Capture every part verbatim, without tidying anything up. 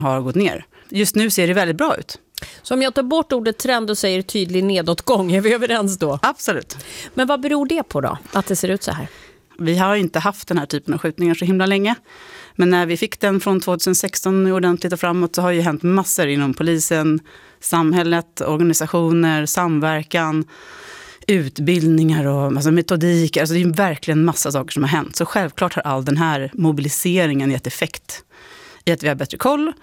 har gått ner. Just nu ser det väldigt bra ut. Så om jag tar bort ordet trend och säger tydlig nedåtgång, är vi överens då? Absolut. Men vad beror det på då, att det ser ut så här? Vi har inte haft den här typen av skjutningar så himla länge. Men när vi fick den från tjugohundrasexton ordentligt och framåt så har ju hänt massor inom polisen, samhället, organisationer, samverkan, utbildningar och alltså metodik. Alltså det är verkligen massa saker som har hänt. Så självklart har all den här mobiliseringen gett effekt i att vi har bättre koll.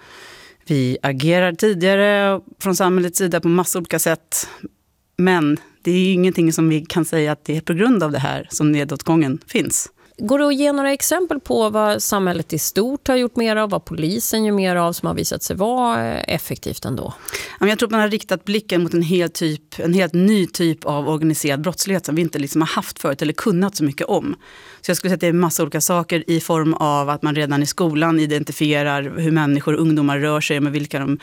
Vi agerar tidigare från samhällets sida på massa olika sätt. Men det är ingenting som vi kan säga att det är på grund av det här som nedåtgången finns. Går det att ge några exempel på vad samhället i stort har gjort mer av, vad polisen gör mer av som har visat sig vara effektivt ändå? Jag tror att man har riktat blicken mot en helt, typ, en helt ny typ av organiserad brottslighet som vi inte liksom har haft förut eller kunnat så mycket om. Så jag skulle säga att det är en massa olika saker i form av att man redan i skolan identifierar hur människor och ungdomar rör sig med vilka de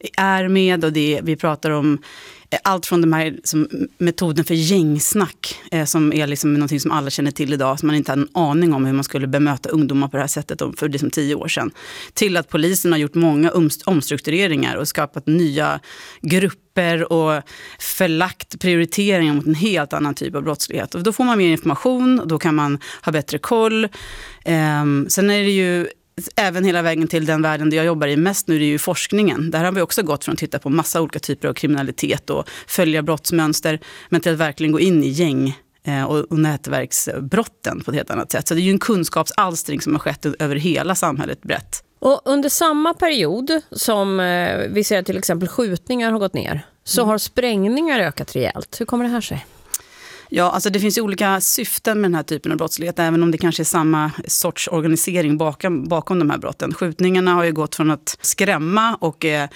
är med. Och det, vi pratar om allt från de här som, metoden för gängsnack eh, som är liksom någonting som alla känner till idag, som man inte har en aning om hur man skulle bemöta ungdomar på det här sättet för liksom tio år sedan. Till att polisen har gjort många omstruktureringar och skapat nya grupper och förlagt prioriteringar mot en helt annan typ av brottslighet. Och då får man mer information och då kan man ha bättre koll. Eh, sen är det ju även hela vägen till den världen där jag jobbar i mest nu, är det ju forskningen. Där har vi också gått från att titta på massa olika typer av kriminalitet och följa brottsmönster, men till att verkligen gå in i gäng och nätverksbrotten på ett helt annat sätt. Så det är ju en kunskapsalstring som har skett över hela samhället brett. Och under samma period som vi ser att till exempel skjutningar har gått ner, så har sprängningar ökat rejält. Hur kommer det här sig? Ja, alltså det finns ju olika syften med den här typen av brottslighet, även om det kanske är samma sorts organisering bakom, bakom de här brotten. Skjutningarna har ju gått från att skrämma och eh,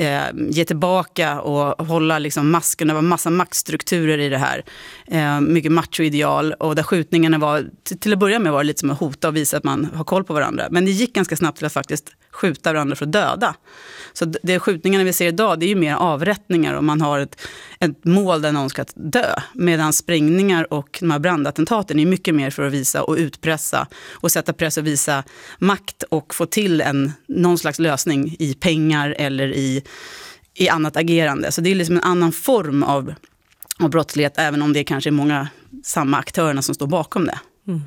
ge tillbaka och hålla liksom masken över massa maktstrukturer i det här. Eh, mycket machoideal, och där skjutningarna var, till att börja med var det lite som att hota och visa att man har koll på varandra. Men det gick ganska snabbt till att faktiskt skjuta varandra för att döda. Så det skjutningarna vi ser idag, det är ju mer avrättningar och man har ett, ett mål där någon ska dö. Medan sprängningar och de här brandattentaten är mycket mer för att visa och utpressa och sätta press och visa makt och få till en, någon slags lösning i pengar eller i, i annat agerande. Så det är liksom en annan form av, av brottslighet, även om det kanske är många samma aktörerna som står bakom det. Mm.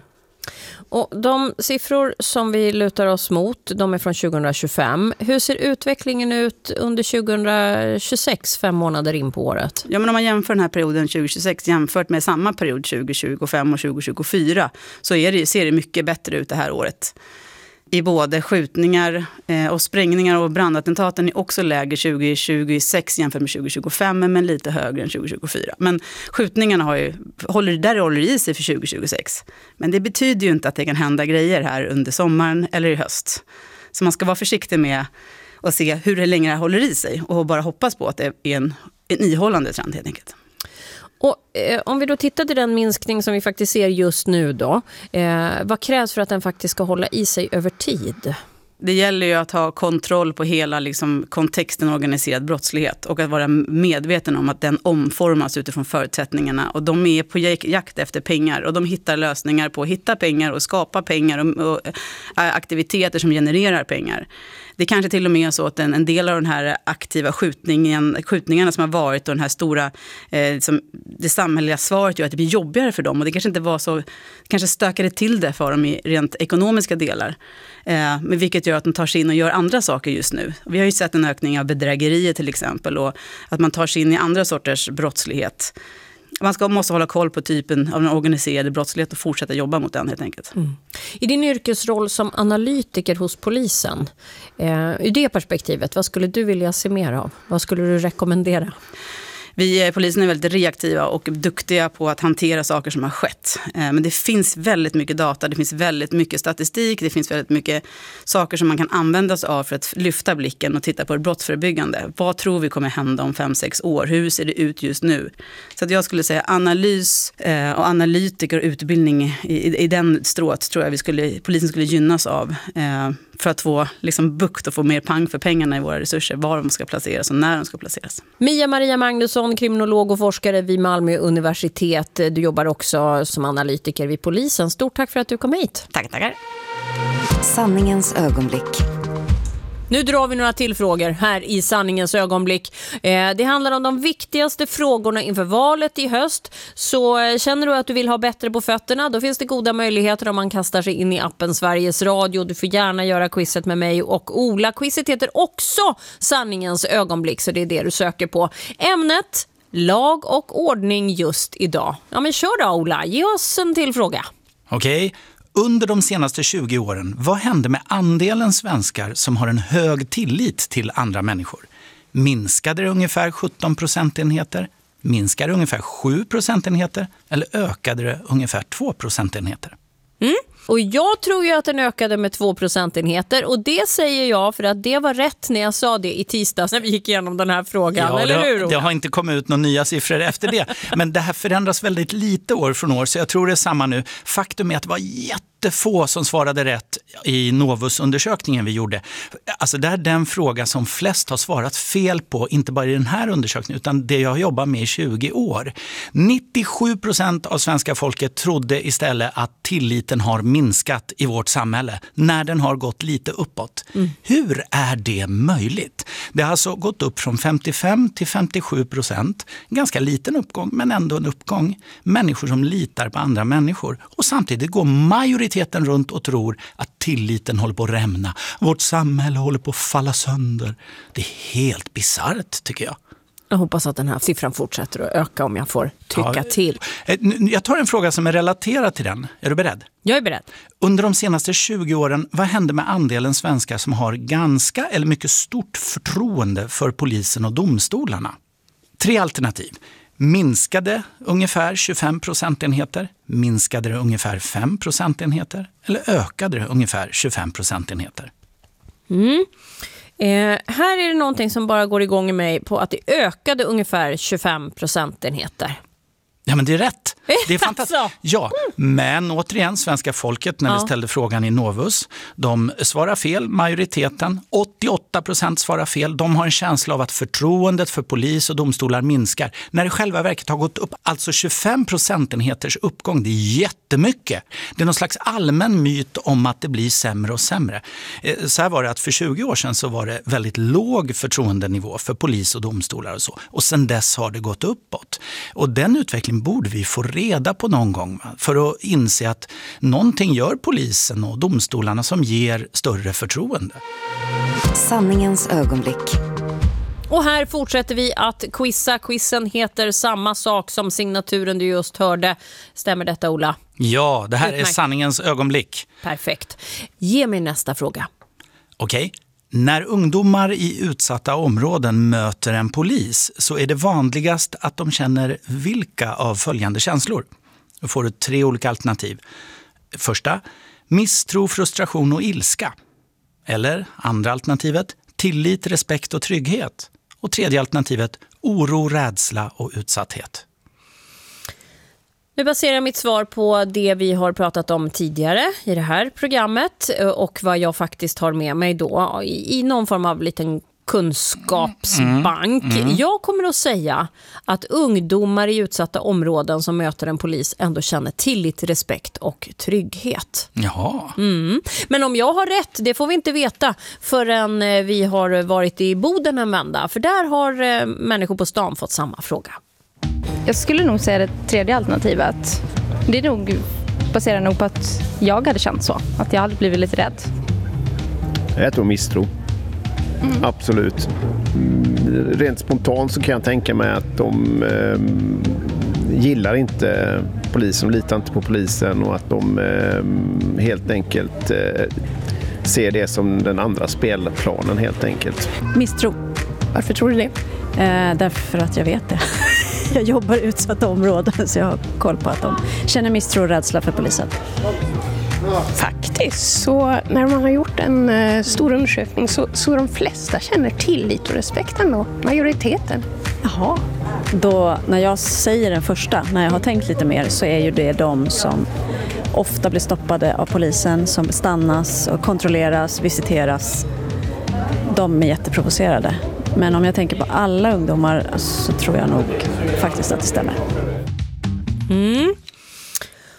Och de siffror som vi lutar oss mot, de är från tjugohundratjugofem. Hur ser utvecklingen ut under tjugohundratjugosex, fem månader in på året? Ja, men om man jämför den här perioden tjugohundratjugosex jämfört med samma period tjugohundratjugofem och tjugohundratjugofyra, så är det, ser det mycket bättre ut det här året. I både skjutningar och sprängningar och brandattentaten är också lägre tjugohundratjugosex jämfört med tjugohundratjugofem, men lite högre än tjugohundratjugofyra. Men skjutningarna har ju, håller, där håller i sig för tjugohundratjugosex. Men det betyder ju inte att det kan hända grejer här under sommaren eller i höst. Så man ska vara försiktig med att se hur det längre håller i sig och bara hoppas på att det är en, en ihållande trend helt enkelt. Och eh, om vi då tittar till den minskning som vi faktiskt ser just nu då, eh, vad krävs för att den faktiskt ska hålla i sig över tid? Det gäller ju att ha kontroll på hela liksom, kontexten organiserad brottslighet och att vara medveten om att den omformas utifrån förutsättningarna. Och de är på jakt efter pengar och de hittar lösningar på att hitta pengar och skapa pengar och, och aktiviteter som genererar pengar. Det kanske till och med är så att en, en del av den här aktiva skjutningen, skjutningarna som har varit och den här stora, eh, som det samhälleliga svaret gör att det blir jobbigare för dem. Och det kanske inte var så, kanske stökade till det för dem i rent ekonomiska delar. Eh, men vilket gör att de tar sig in och gör andra saker just nu. Vi har ju sett en ökning av bedrägerier till exempel och att man tar sig in i andra sorters brottslighet. Man ska, måste hålla koll på typen av den organiserade brottslighet och fortsätta jobba mot den helt enkelt. Mm. I din yrkesroll som analytiker hos polisen, eh, i det perspektivet, vad skulle du vilja se mer av? Vad skulle du rekommendera? Vi polisen är väldigt reaktiva och duktiga på att hantera saker som har skett. Men det finns väldigt mycket data, det finns väldigt mycket statistik, det finns väldigt mycket saker som man kan använda sig av för att lyfta blicken och titta på det brottsförebyggande. Vad tror vi kommer hända om fem sex år? Hur ser det ut just nu? Så att jag skulle säga analys och analytiker och utbildning i, i den strået tror jag vi skulle, polisen skulle gynnas av. För att få liksom bukt och få mer pang för pengarna i våra resurser, var de ska placeras och när de ska placeras. Mia-Maria Magnusson, kriminolog och forskare vid Malmö universitet. Du jobbar också som analytiker vid polisen. Stort tack för att du kom hit. Tack, tackar. Sanningens ögonblick. Nu drar vi några till frågor här i sanningens ögonblick. Eh, det handlar om de viktigaste frågorna inför valet i höst. Så eh, känner du att du vill ha bättre på fötterna, då finns det goda möjligheter om man kastar sig in i appen Sveriges Radio. Du får gärna göra quizet med mig och Ola. Quizet heter också sanningens ögonblick, så det är det du söker på. Ämnet lag och ordning just idag. Ja, men kör då Ola, ge oss en till fråga. Okej. Okay. Under de senaste tjugo åren, vad hände med andelen svenskar som har en hög tillit till andra människor? Minskade det ungefär sjutton procentenheter? Minskade det ungefär sju procentenheter? Eller ökade det ungefär två procentenheter? Mm. Och jag tror ju att den ökade med två procentenheter, och det säger jag för att det var rätt när jag sa det i tisdags när vi gick igenom den här frågan, ja, eller det, hur? Det har inte kommit ut några nya siffror efter det, men det här förändras väldigt lite år från år, så jag tror det är samma nu. Faktum är att det var jättefå som svarade rätt i Novus-undersökningen vi gjorde. Alltså det är den fråga som flest har svarat fel på, inte bara i den här undersökningen utan det jag har jobbat med i tjugo år. nittiosju procent av svenska folket trodde istället att tilliten har minskat i vårt samhälle när den har gått lite uppåt. Mm. Hur är det möjligt? Det har alltså gått upp från femtiofem till femtiosju procent. Ganska liten uppgång, men ändå en uppgång. Människor som litar på andra människor. Och samtidigt går majoriteten runt och tror att tilliten håller på att rämna. Vårt samhälle håller på att falla sönder. Det är helt bizarrt, tycker jag. Jag hoppas att den här siffran fortsätter att öka om jag får tycka ja, till. Jag tar en fråga som är relaterad till den. Är du beredd? Jag är beredd. Under de senaste tjugo åren, vad hände med andelen svenskar som har ganska eller mycket stort förtroende för polisen och domstolarna? Tre alternativ. Minskade ungefär tjugofem procentenheter? Minskade det ungefär fem procentenheter? Eller ökade det ungefär tjugofem procentenheter? Mm. Eh, här är det någonting som bara går igång i mig på att det ökade ungefär tjugofem procentenheter. Ja, men det är rätt. Det är fantastiskt. Ja, men återigen, svenska folket när ja. vi ställde frågan i Novus, de svarar fel, majoriteten, åttioåtta procent svarar fel. De har en känsla av att förtroendet för polis och domstolar minskar. När det själva verket har gått upp, alltså tjugofem procentenheters uppgång, det är jättemycket. Det är någon slags allmän myt om att det blir sämre och sämre. Så här var det att för tjugo år sedan så var det väldigt låg förtroendenivå för polis och domstolar och så. Och sen dess har det gått uppåt. Och den utvecklingen borde vi få reda på någon gång för att inse att någonting gör polisen och domstolarna som ger större förtroende. Sanningens ögonblick. Och här fortsätter vi att quizza. Quizen heter samma sak som signaturen du just hörde. Stämmer detta, Ola? Ja, det här Utmärkt. är sanningens ögonblick. Perfekt. Ge mig nästa fråga. Okej. Okay. När ungdomar i utsatta områden möter en polis så är det vanligast att de känner vilka av följande känslor. Då får du tre olika alternativ. Första, misstro, frustration och ilska. Eller andra alternativet, tillit, respekt och trygghet. Och tredje alternativet, oro, rädsla och utsatthet. Nu baserar jag mitt svar på det vi har pratat om tidigare i det här programmet och vad jag faktiskt har med mig då i, i någon form av liten kunskapsbank. Mm, mm. Jag kommer att säga att ungdomar i utsatta områden som möter en polis ändå känner tillit, respekt och trygghet. Jaha. Mm. Men om jag har rätt, det får vi inte veta förrän vi har varit i Boden en vända. För där har människor på stan fått samma fråga. Jag skulle nog säga det tredje alternativet. Det är nog baserat nog på att jag hade känt så. Att jag hade blivit lite rädd. Jag tror misstro. Mm. Absolut. Rent spontant så kan jag tänka mig att de eh, gillar inte polisen, litar inte på polisen och att de eh, helt enkelt eh, ser det som den andra spelplanen helt enkelt. Misstro. Varför tror du det? Eh, därför att jag vet det. Jag jobbar i utsatta områden så jag har koll på att de känner misstro och rädsla för polisen. Faktiskt, så när man har gjort en uh, stor undersökning så, så de flesta känner tillit och respekt ändå, majoriteten. Jaha, då när jag säger den första, när jag har tänkt lite mer så är ju det de som ofta blir stoppade av polisen, som stannas och kontrolleras, visiteras. De är jätteprovocerade. Men om jag tänker på alla ungdomar så tror jag nog faktiskt att det stämmer. Mm.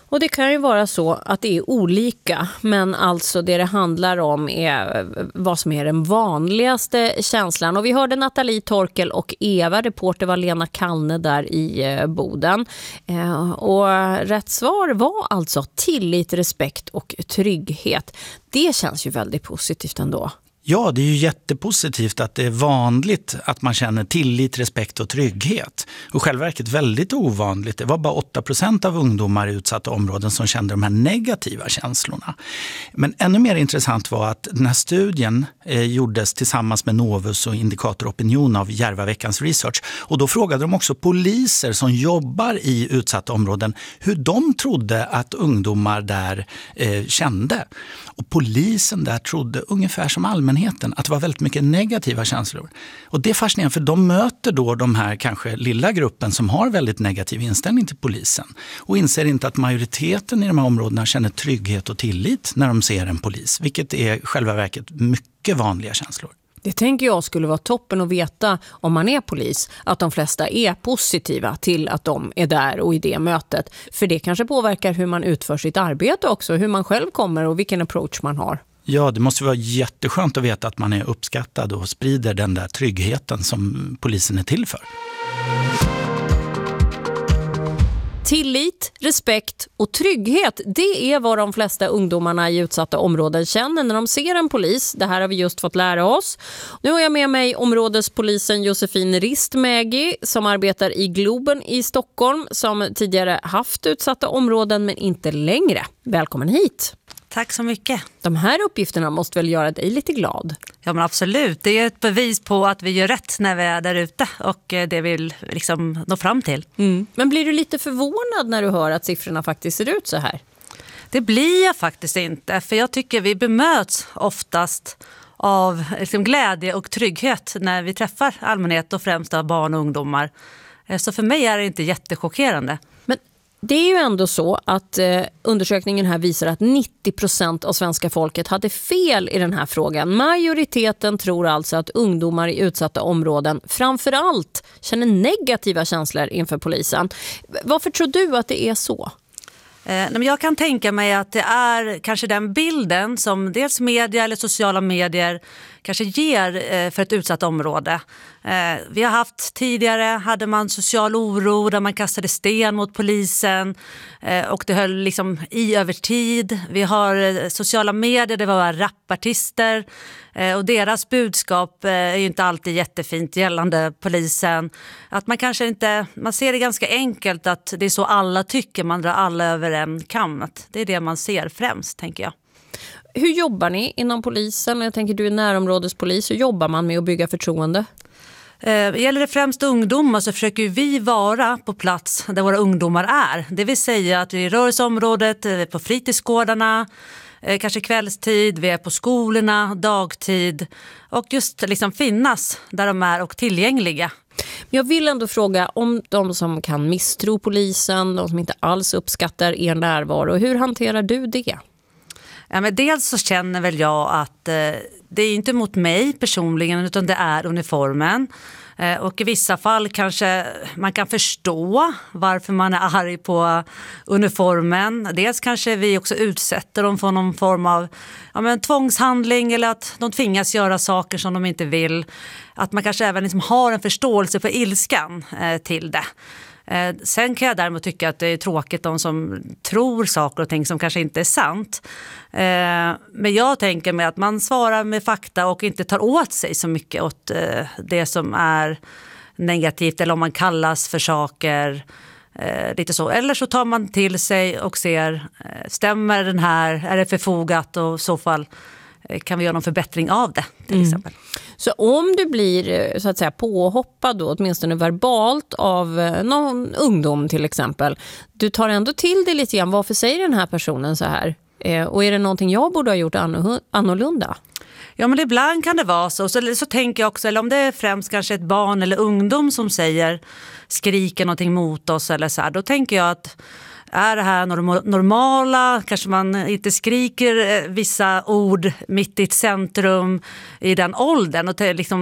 Och det kan ju vara så att det är olika, men alltså det det handlar om är vad som är den vanligaste känslan. Och vi hörde Nathalie Torkel och Eva, reporter var Lena Kallne där i Boden. Och rätt svar var alltså tillit, respekt och trygghet. Det känns ju väldigt positivt ändå. Ja, det är ju jättepositivt att det är vanligt att man känner tillit, respekt och trygghet. Och själva verket väldigt ovanligt. Det var bara åtta procent av ungdomar i utsatta områden som kände de här negativa känslorna. Men ännu mer intressant var att den här studien eh, gjordes tillsammans med Novus och Indikator Opinion av Järvaveckans Research. Och då frågade de också poliser som jobbar i utsatta områden hur de trodde att ungdomar där eh, kände. Och polisen där trodde ungefär som allmänheten att det var väldigt mycket negativa känslor. Och det är fascinerande för de möter då de här kanske lilla gruppen som har väldigt negativ inställning till polisen. Och inser inte att majoriteten i de här områdena känner trygghet och tillit när de ser en polis. Vilket är själva verket mycket vanliga känslor. Det tänker jag skulle vara toppen att veta om man är polis, att de flesta är positiva till att de är där och i det mötet. För det kanske påverkar hur man utför sitt arbete också, hur man själv kommer och vilken approach man har. Ja, det måste vara jätteskönt att veta att man är uppskattad och sprider den där tryggheten som polisen är till för. Tillit, respekt och trygghet, det är vad de flesta ungdomarna i utsatta områden känner när de ser en polis. Det här har vi just fått lära oss. Nu har jag med mig områdespolisen Josefin Ristmägi som arbetar i Globen i Stockholm, som tidigare haft utsatta områden men inte längre. Välkommen hit! Tack så mycket. De här uppgifterna måste väl göra dig lite glad? Ja, men absolut. Det är ett bevis på att vi gör rätt när vi är där ute och det vill liksom nå fram till. Mm. Men blir du lite förvånad när du hör att siffrorna faktiskt ser ut så här? Det blir jag faktiskt inte, för jag tycker vi bemöts oftast av liksom glädje och trygghet när vi träffar allmänhet och främst av barn och ungdomar. Så för mig är det inte jättechockerande. Men det är ju ändå så att eh, undersökningen här visar att nittio procent av svenska folket hade fel i den här frågan. Majoriteten tror alltså att ungdomar i utsatta områden framförallt känner negativa känslor inför polisen. Varför tror du att det är så? Eh, jag kan tänka mig att det är kanske den bilden som dels media eller sociala medier kanske ger eh, för ett utsatt område. Eh, vi har haft tidigare, hade man social oro där man kastade sten mot polisen eh, och det höll liksom i över tid. Vi har eh, sociala medier, det var rapartister eh, och deras budskap eh, är ju inte alltid jättefint gällande polisen. Att man kanske inte, man ser det ganska enkelt att det är så alla tycker, man drar alla över en kam. Att det är det man ser främst, tänker jag. Hur jobbar ni inom polisen? Jag tänker du är närområdespolis. Hur jobbar man med att bygga förtroende? Eh, gäller det främst ungdomar så försöker vi vara på plats där våra ungdomar är. Det vill säga att vi rör oss i området, vi är på fritidsgårdarna, eh, kanske kvällstid, vi är på skolorna, dagtid och just liksom finnas där de är och tillgängliga. Jag vill ändå fråga om de som kan misstro polisen, de som inte alls uppskattar er närvaro. Hur hanterar du det? Ja, men dels så känner väl jag att eh, det är inte mot mig personligen utan det är uniformen. Eh, och i vissa fall kanske man kan förstå varför man är arg på uniformen. Dels kanske vi också utsätter dem för någon form av ja, men tvångshandling eller att de tvingas göra saker som de inte vill. Att man kanske även liksom har en förståelse för ilskan eh, till det. Eh, sen kan jag däremot tycka att det är tråkigt de som tror saker och ting som kanske inte är sant. Eh, men jag tänker mig att man svarar med fakta och inte tar åt sig så mycket åt eh, det som är negativt eller om man kallas för saker. Eh, lite så. Eller så tar man till sig och ser, eh, stämmer den här, är det förfogat och i så fall kan vi göra någon förbättring av det till mm. exempel. Så om du blir så att säga påhoppad då, åtminstone verbalt av någon ungdom till exempel, du tar ändå till det lite grann, varför säger den här personen så här? Eh, och är det någonting jag borde ha gjort annorlunda? Ja, men ibland kan det vara så. Så, så tänker jag också, eller om det är främst kanske ett barn eller ungdom som säger, skriker någonting mot oss eller så här, då tänker jag att är det här normala? Kanske man inte skriker vissa ord mitt i ett centrum i den åldern och liksom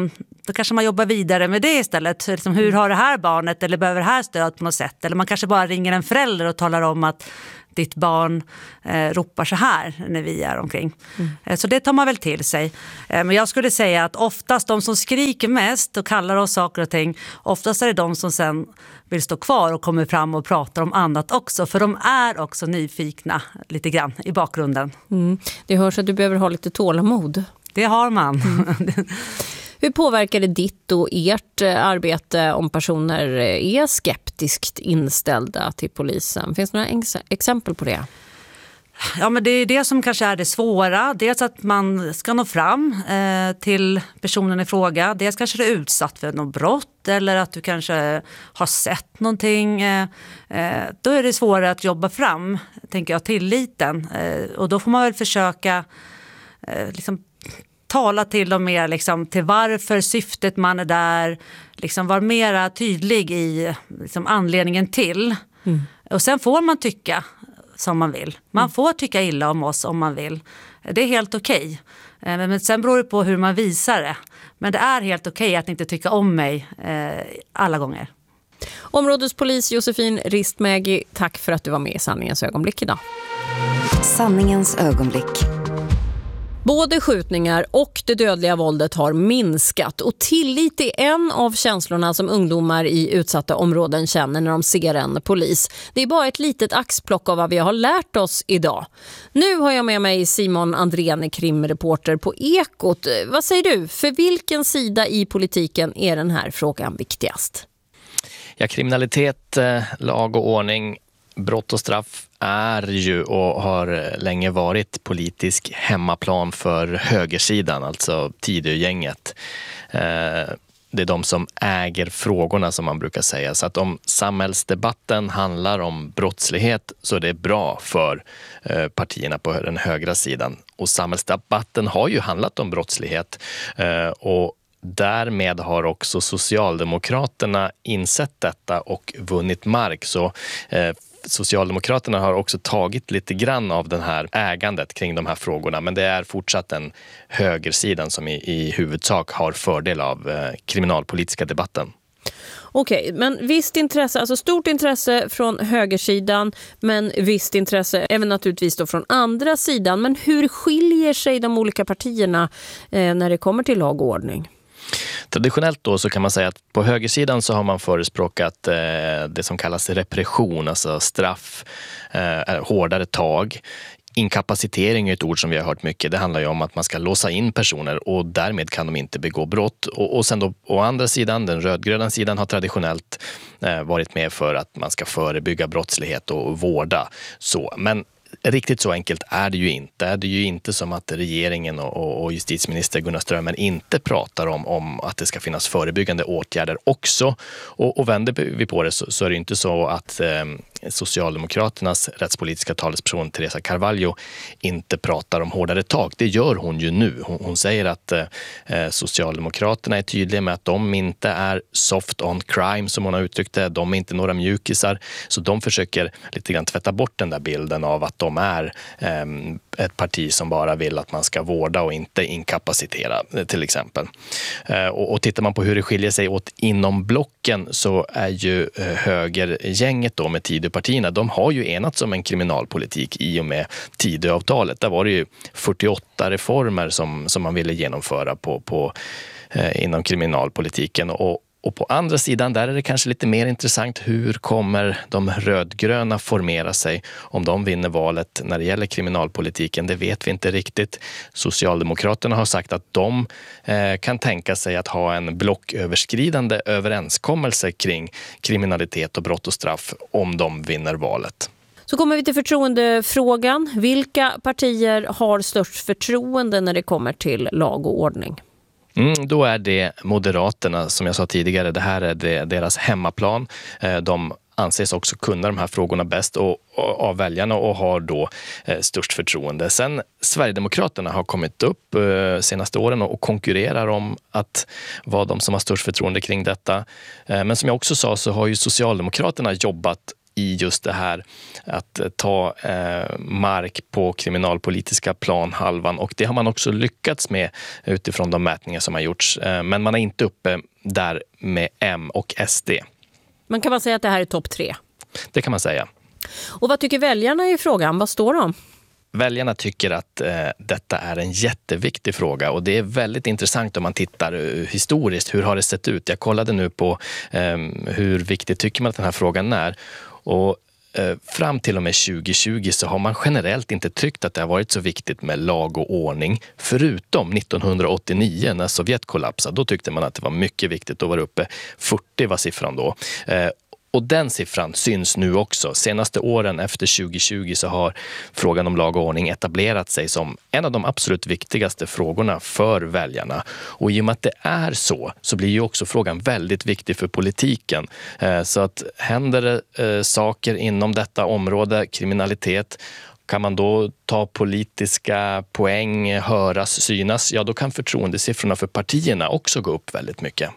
då kanske man jobbar vidare med det istället. Liksom, hur har det här barnet eller behöver det här stöd på något sätt? Eller man kanske bara ringer en förälder och talar om att ditt barn eh, ropar så här när vi är omkring. Mm. Eh, så det tar man väl till sig. Eh, men jag skulle säga att oftast de som skriker mest och kallar oss saker och ting, oftast är det de som sen vill stå kvar och kommer fram och pratar om annat också. För de är också nyfikna lite grann i bakgrunden. Mm. Det hörs att du behöver ha lite tålamod. Det har man. Mm. Hur påverkar det ditt och ert arbete om personer är skeptiskt inställda till polisen? Finns det några ex- exempel på det? Ja, men det är det som kanske är det svåra. Dels att man ska nå fram eh, till personen i fråga. Dels kanske du är utsatt för något brott eller att du kanske har sett någonting. Eh, eh, då är det svårare att jobba fram, tänker jag, tilliten. Eh, och då får man väl försöka eh, liksom tala till dem mer liksom, till varför syftet man är där. Liksom vara mer tydlig i liksom, anledningen till. Mm. Och sen får man tycka som man vill. Man mm. får tycka illa om oss om man vill. Det är helt okej. Okay. Men sen beror det på hur man visar det. Men det är helt okej okay att inte tycka om mig eh, alla gånger. Områdespolis Josefin Ristmägi, tack för att du var med i Sanningens ögonblick idag. Sanningens ögonblick. Både skjutningar och det dödliga våldet har minskat och tillit är en av känslorna som ungdomar i utsatta områden känner när de ser en polis. Det är bara ett litet axplock av vad vi har lärt oss idag. Nu har jag med mig Simon Andrén, krimreporter på Ekot. Vad säger du? För vilken sida i politiken är den här frågan viktigast? Ja, kriminalitet, lag och ordning, brott och straff är ju och har länge varit politisk hemmaplan för högersidan, alltså Tidögänget. Det är de som äger frågorna, som man brukar säga. Så att om samhällsdebatten handlar om brottslighet så är det bra för partierna på den högra sidan. Och samhällsdebatten har ju handlat om brottslighet och därmed har också Socialdemokraterna insett detta och vunnit mark. Så eh, Socialdemokraterna har också tagit lite grann av den här ägandet kring de här frågorna. Men det är fortsatt den högersidan som i, i huvudsak har fördel av eh, kriminalpolitiska debatten. Okej, men visst intresse, alltså stort intresse från högersidan, men visst intresse även naturligtvis då från andra sidan. Men hur skiljer sig de olika partierna eh, när det kommer till lag och ordning? Traditionellt då så kan man säga att på högersidan så har man förespråkat eh, det som kallas repression, alltså straff, eh, hårdare tag. Inkapacitering är ett ord som vi har hört mycket. Det handlar ju om att man ska låsa in personer och därmed kan de inte begå brott. Och, och sen då å andra sidan, den rödgröna sidan har traditionellt eh, varit med för att man ska förebygga brottslighet och vårda. Så, men riktigt så enkelt är det ju inte. Det är ju inte som att regeringen och, och justitieminister Gunnar Strömmer inte pratar om, om att det ska finnas förebyggande åtgärder också. Och, och vänder vi på det så, så är det inte så att eh, Socialdemokraternas rättspolitiska talesperson Teresa Carvalho inte pratar om hårdare tag. Det gör hon ju nu. Hon, hon säger att eh, Socialdemokraterna är tydliga med att de inte är soft on crime, som hon har uttryckt det. De är inte några mjukisar. Så de försöker lite grann tvätta bort den där bilden av att de är eh, ett parti som bara vill att man ska vårda och inte inkapacitera, till exempel. Eh, och, och tittar man på hur det skiljer sig åt inom blocken så är ju eh, högergänget då med Tidöpartierna, de har ju enats om en kriminalpolitik i och med Tidöavtalet. Där var det ju fyrtioåtta reformer som, som man ville genomföra på, på, eh, inom kriminalpolitiken. Och Och på andra sidan, där är det kanske lite mer intressant. Hur kommer de rödgröna formera sig om de vinner valet när det gäller kriminalpolitiken? Det vet vi inte riktigt. Socialdemokraterna har sagt att de eh, kan tänka sig att ha en blocköverskridande överenskommelse kring kriminalitet och brott och straff om de vinner valet. Så kommer vi till förtroendefrågan. Vilka partier har störst förtroende när det kommer till lag och ordning? Mm, då är det Moderaterna, som jag sa tidigare. Det här är det, deras hemmaplan. De anses också kunna de här frågorna bäst och, och, av väljarna och har då eh, störst förtroende. Sen Sverigedemokraterna har kommit upp eh, senaste åren och, och konkurrerar om att vara de som har störst förtroende kring detta. Eh, men som jag också sa så har ju Socialdemokraterna jobbat i just det här att ta eh, mark på kriminalpolitiska planhalvan, och det har man också lyckats med utifrån de mätningar som har gjorts. Eh, men man är inte uppe där med M och S D. Men kan man säga att det här är topp tre? Det kan man säga. Och vad tycker väljarna i frågan? Vad står de? Väljarna tycker att eh, detta är en jätteviktig fråga, och det är väldigt intressant om man tittar uh, historiskt. Hur har det sett ut? Jag kollade nu på eh, hur viktigt tycker man att den här frågan är. Och eh, fram till och med tjugo tjugo så har man generellt inte tyckt att det har varit så viktigt med lag och ordning, förutom nittonhundraåttionio när Sovjet kollapsade. Då tyckte man att det var mycket viktigt, att vara uppe fyrtio var siffran då. Eh, Och den siffran syns nu också. Senaste åren efter tjugo tjugo så har frågan om lag och ordning etablerat sig som en av de absolut viktigaste frågorna för väljarna. Och i och med att det är så, så blir ju också frågan väldigt viktig för politiken. Så att händer det saker inom detta område, kriminalitet, kan man då ta politiska poäng, höras, synas, ja då kan förtroendesiffrorna för partierna också gå upp väldigt mycket.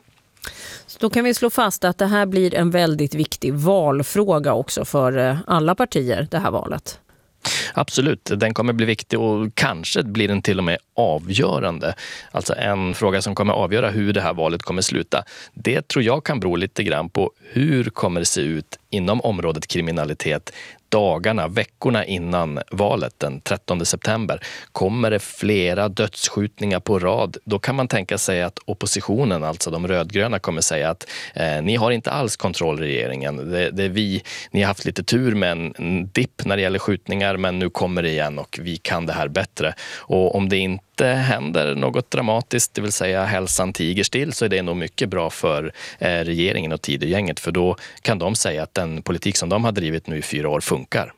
Så då kan vi slå fast att det här blir en väldigt viktig valfråga också för alla partier, det här valet. Absolut, den kommer bli viktig, och kanske blir den till och med avgörande. Alltså en fråga som kommer avgöra hur det här valet kommer sluta. Det tror jag kan bero lite grann på hur kommer det se ut inom området kriminalitet dagarna, veckorna innan valet den trettonde september. Kommer det flera dödsskjutningar på rad, då kan man tänka sig att oppositionen, alltså de rödgröna, kommer säga att eh, ni har inte alls kontroll i regeringen. Det, det är vi, ni har haft lite tur med en, en dipp när det gäller skjutningar, men nu kommer det igen och vi kan det här bättre. Och om det inte händer något dramatiskt, det vill säga hälsan tiger still, så är det nog mycket bra för eh, regeringen och Tidögänget, för då kan de säga att den politik som de har drivit nu i fyra år funkar.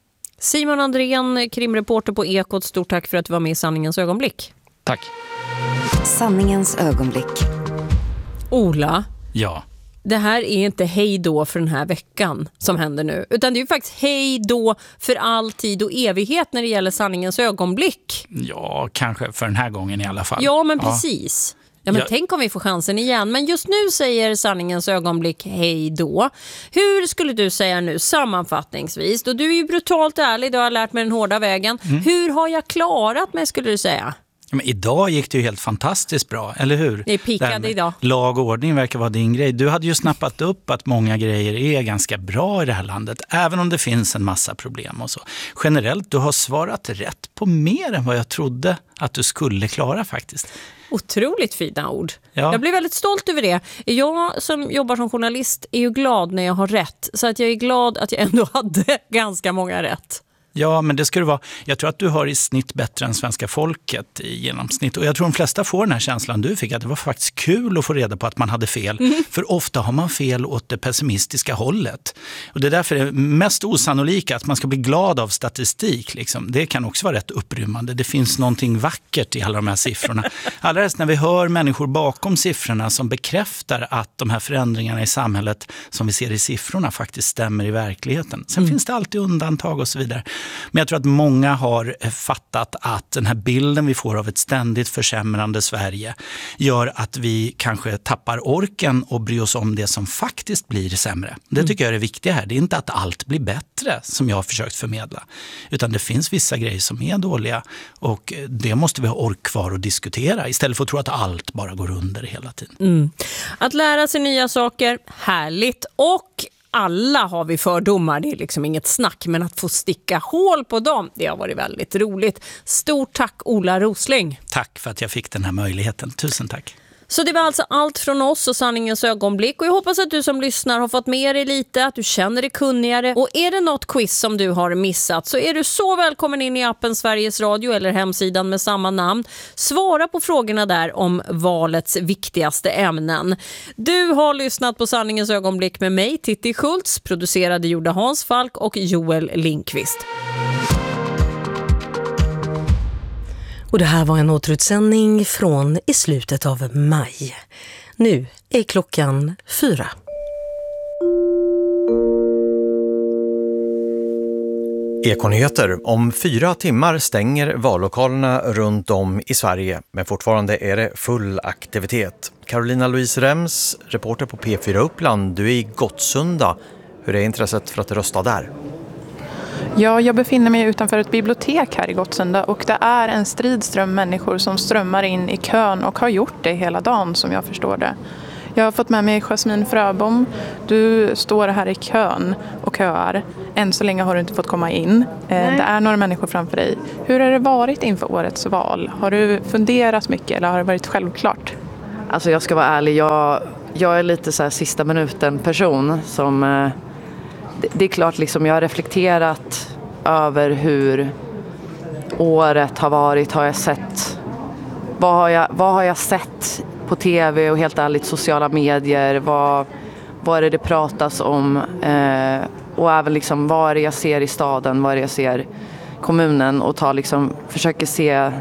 Simon Andrén, krimreporter på Ekot, stort tack för att du var med i Sanningens ögonblick. Tack. Sanningens ögonblick. Ola. Ja. Det här är inte hej då för den här veckan som händer nu, utan det är ju faktiskt hej då för all tid och evighet när det gäller Sanningens ögonblick. Ja, kanske för den här gången i alla fall. Ja, men precis. Ja, men ja. Tänk om vi får chansen igen. Men just nu säger Sanningens ögonblick hej då. Hur skulle du säga nu sammanfattningsvis? Då du är ju brutalt ärlig, du har lärt mig den hårda vägen. Mm. Hur har jag klarat mig, skulle du säga? Men idag gick det ju helt fantastiskt bra, eller hur? Det är pikade idag. Lag och ordning verkar vara din grej. Du hade ju snappat upp att många grejer är ganska bra i det här landet, även om det finns en massa problem och så. Generellt, du har svarat rätt på mer än vad jag trodde att du skulle klara faktiskt. Otroligt fina ord. Ja. Jag blir väldigt stolt över det. Jag som jobbar som journalist är ju glad när jag har rätt. Så att jag är glad att jag ändå hade ganska många rätt. Ja, men det ska det vara. Jag tror att du har i snitt bättre än svenska folket i genomsnitt. Och jag tror de flesta får den här känslan du fick, att det var faktiskt kul att få reda på att man hade fel. Mm. För ofta har man fel åt det pessimistiska hållet. Och det är därför det är mest osannolika att man ska bli glad av statistik. Liksom. Det kan också vara rätt upprymmande. Det finns någonting vackert i alla de här siffrorna. Allra helst när vi hör människor bakom siffrorna som bekräftar att de här förändringarna i samhället som vi ser i siffrorna faktiskt stämmer i verkligheten. Sen mm. finns det alltid undantag och så vidare. Men jag tror att många har fattat att den här bilden vi får av ett ständigt försämrande Sverige gör att vi kanske tappar orken och bryr oss om det som faktiskt blir sämre. Det tycker jag är det viktiga här. Det är inte att allt blir bättre som jag har försökt förmedla. Utan det finns vissa grejer som är dåliga och det måste vi ha ork kvar att diskutera istället för att tro att allt bara går under hela tiden. Mm. Att lära sig nya saker, härligt, och alla har vi fördomar, det är liksom inget snack, men att få sticka hål på dem, det har varit väldigt roligt. Stort tack Ola Rosling. Tack för att jag fick den här möjligheten, tusen tack. Så det var alltså allt från oss och Sanningens ögonblick, och jag hoppas att du som lyssnar har fått med dig lite, att du känner dig kunnigare, och är det något quiz som du har missat så är du så välkommen in i appen Sveriges Radio eller hemsidan med samma namn. Svara på frågorna där om valets viktigaste ämnen. Du har lyssnat på Sanningens ögonblick med mig, Titti Schultz, producerade gjorde Hans Falk och Joel Lindqvist. Och det här var en återutsändning från i slutet av maj. Nu är klockan fyra. Ekonyheter. Om fyra timmar stänger vallokalerna runt om i Sverige, men fortfarande är det full aktivitet. Carolina Louise Rems, reporter på P fyra Uppland, du är i Gottsunda. Hur är intresset för att rösta där? Ja, jag befinner mig utanför ett bibliotek här i Gottsunda och det är en stridström människor som strömmar in i kön och har gjort det hela dagen som jag förstår det. Jag har fått med mig Jasmin Fröbom. Du står här i kön och köar. Än så länge har du inte fått komma in. Nej. Det är några människor framför dig. Hur har det varit inför årets val? Har du funderat mycket eller har det varit självklart? Alltså jag ska vara ärlig, jag, jag är lite så här sista minuten person som... Eh, det, det är klart liksom jag har reflekterat över hur året har varit. Har jag sett... Vad har jag, vad har jag sett på tv och helt ärligt sociala medier? Vad, vad är det det pratas om? Eh, och även liksom vad är det jag ser i staden? Vad är det jag ser i kommunen? Och ta liksom, försöker se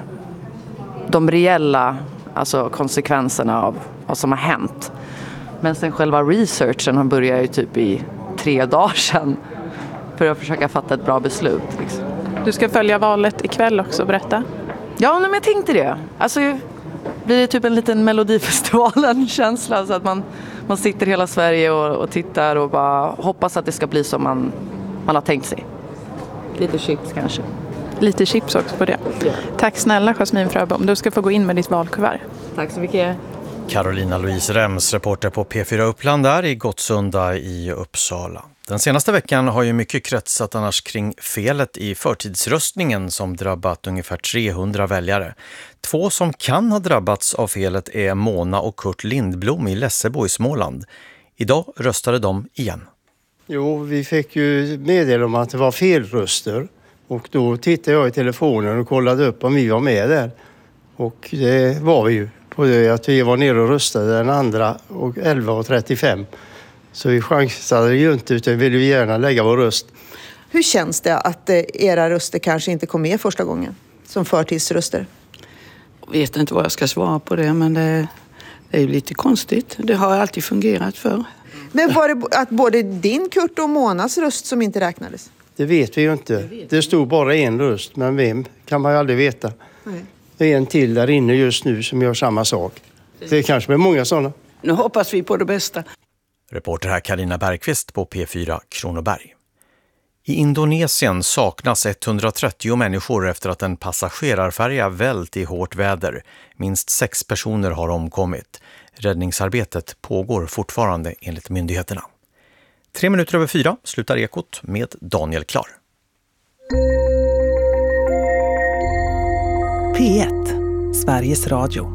de reella alltså konsekvenserna av vad som har hänt. Men sen själva researchen har börjat ju typ i tre dagar sedan för att försöka fatta ett bra beslut. Liksom. Du ska följa valet ikväll också, berätta. Ja, men jag tänkte det. Alltså blir det typ en liten Melodifestivalen-känsla så att man, man sitter hela Sverige och, och tittar och bara hoppas att det ska bli som man, man har tänkt sig. Lite chips kanske. Lite chips också på det. Ja. Tack snälla Jasmin Fröbom. Du ska få gå in med ditt valkuvert. Tack så mycket. Carolina Louise Rems, reporter på P fyra Uppland där i Gottsunda i Uppsala. Den senaste veckan har ju mycket kretsat annars kring felet i förtidsröstningen som drabbat ungefär trehundra väljare. Två som kan ha drabbats av felet är Mona och Kurt Lindblom i Lessebo i Småland. Idag röstade de igen. Jo, vi fick ju meddela om att det var felröster. Och då tittade jag i telefonen och kollade upp om vi var med där. Och det var vi ju. På det att vi var nere och röstade den andra och elva och trettiofem. Så vi chansade ju inte utan ville vi gärna lägga vår röst. Hur känns det att era röster kanske inte kom med första gången som förtidsröster? Jag vet inte vad jag ska svara på det, men det, det är ju lite konstigt. Det har alltid fungerat för. Men var det att både din, Kurt och Monas röst som inte räknades? Det vet vi ju inte. Det stod bara en röst, men vem kan man ju aldrig veta. Nej. Det är en till där inne just nu som gör samma sak. Det kanske blir många sådana. Nu hoppas vi på det bästa. Reporter här Carina Bergqvist på P fyra Kronoberg. I Indonesien saknas etthundratrettio människor efter att en passagerarfärja vält i hårt väder. Minst sex personer har omkommit. Räddningsarbetet pågår fortfarande enligt myndigheterna. Tre minuter över fyra slutar Ekot med Daniel Klar. P ett, Sveriges Radio.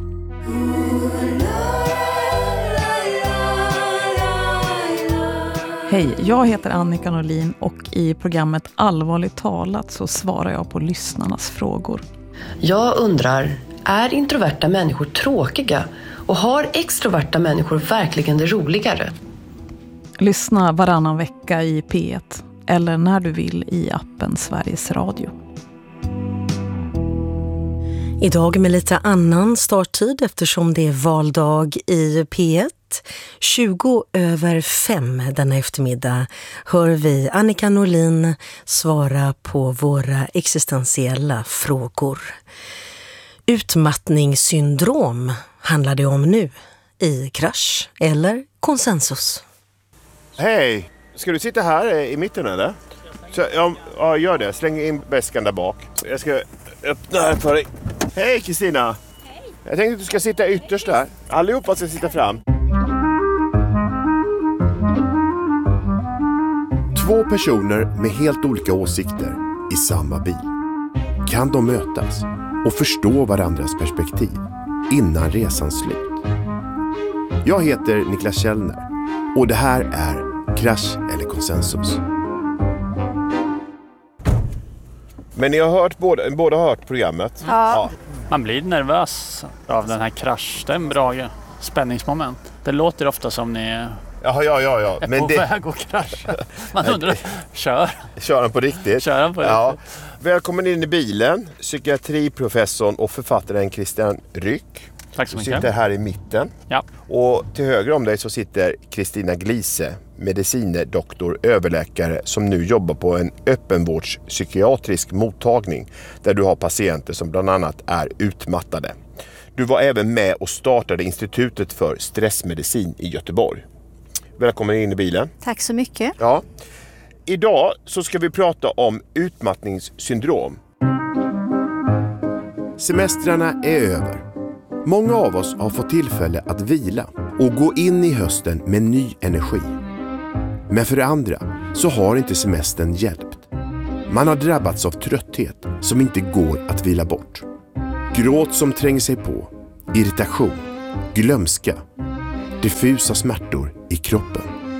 Hej, jag heter Annika Norlin och i programmet Allvarligt talat så svarar jag på lyssnarnas frågor. Jag undrar, är introverta människor tråkiga och har extroverta människor verkligen det roligare? Lyssna varannan vecka i P ett eller när du vill i appen Sveriges Radio. Idag med lite annan starttid eftersom det är valdag i P ett. tjugo över fem denna eftermiddag hör vi Annika Norlin svara på våra existentiella frågor. Utmattningssyndrom handlar det om nu i Krasch eller Konsensus. Hej, ska du sitta här i mitten eller? Så, ja, ja, gör det. Släng in väskan där bak. Jag ska öppna här för dig. Hej Kristina! Hej! Jag tänkte att du ska sitta ytterst där. Allihopa ska sitta fram. Två personer med helt olika åsikter i samma bil. Kan de mötas och förstå varandras perspektiv innan resans slut? Jag heter Niklas Källner och det här är Krasch eller Konsensus. Men ni har hört, båda, båda har hört programmet? Ja. Ja. Man blir nervös av den här krasch. Det är en bra spänningsmoment. Det låter ofta som ni ja, ja, ja, ja. är Men på det... väg att krascha. Man undrar, kör. Kör han på riktigt? Kör han på riktigt. Ja. Välkommen in i bilen. Psykiatriprofessorn och författaren Christian Ryck. Tack så mycket. Du sitter här i mitten. Ja. Och till höger om dig så sitter Kristina Glise, medicinedoktor, överläkare som nu jobbar på en öppenvårdspsykiatrisk mottagning där du har patienter som bland annat är utmattade. Du var även med och startade Institutet för stressmedicin i Göteborg. Välkommen in i bilen. Tack så mycket. Ja. Idag så ska vi prata om utmattningssyndrom. Semestrarna är över. Många av oss har fått tillfälle att vila och gå in i hösten med ny energi. Men för det andra så har inte semestern hjälpt. Man har drabbats av trötthet som inte går att vila bort. Gråt som tränger sig på, irritation, glömska, diffusa smärtor i kroppen.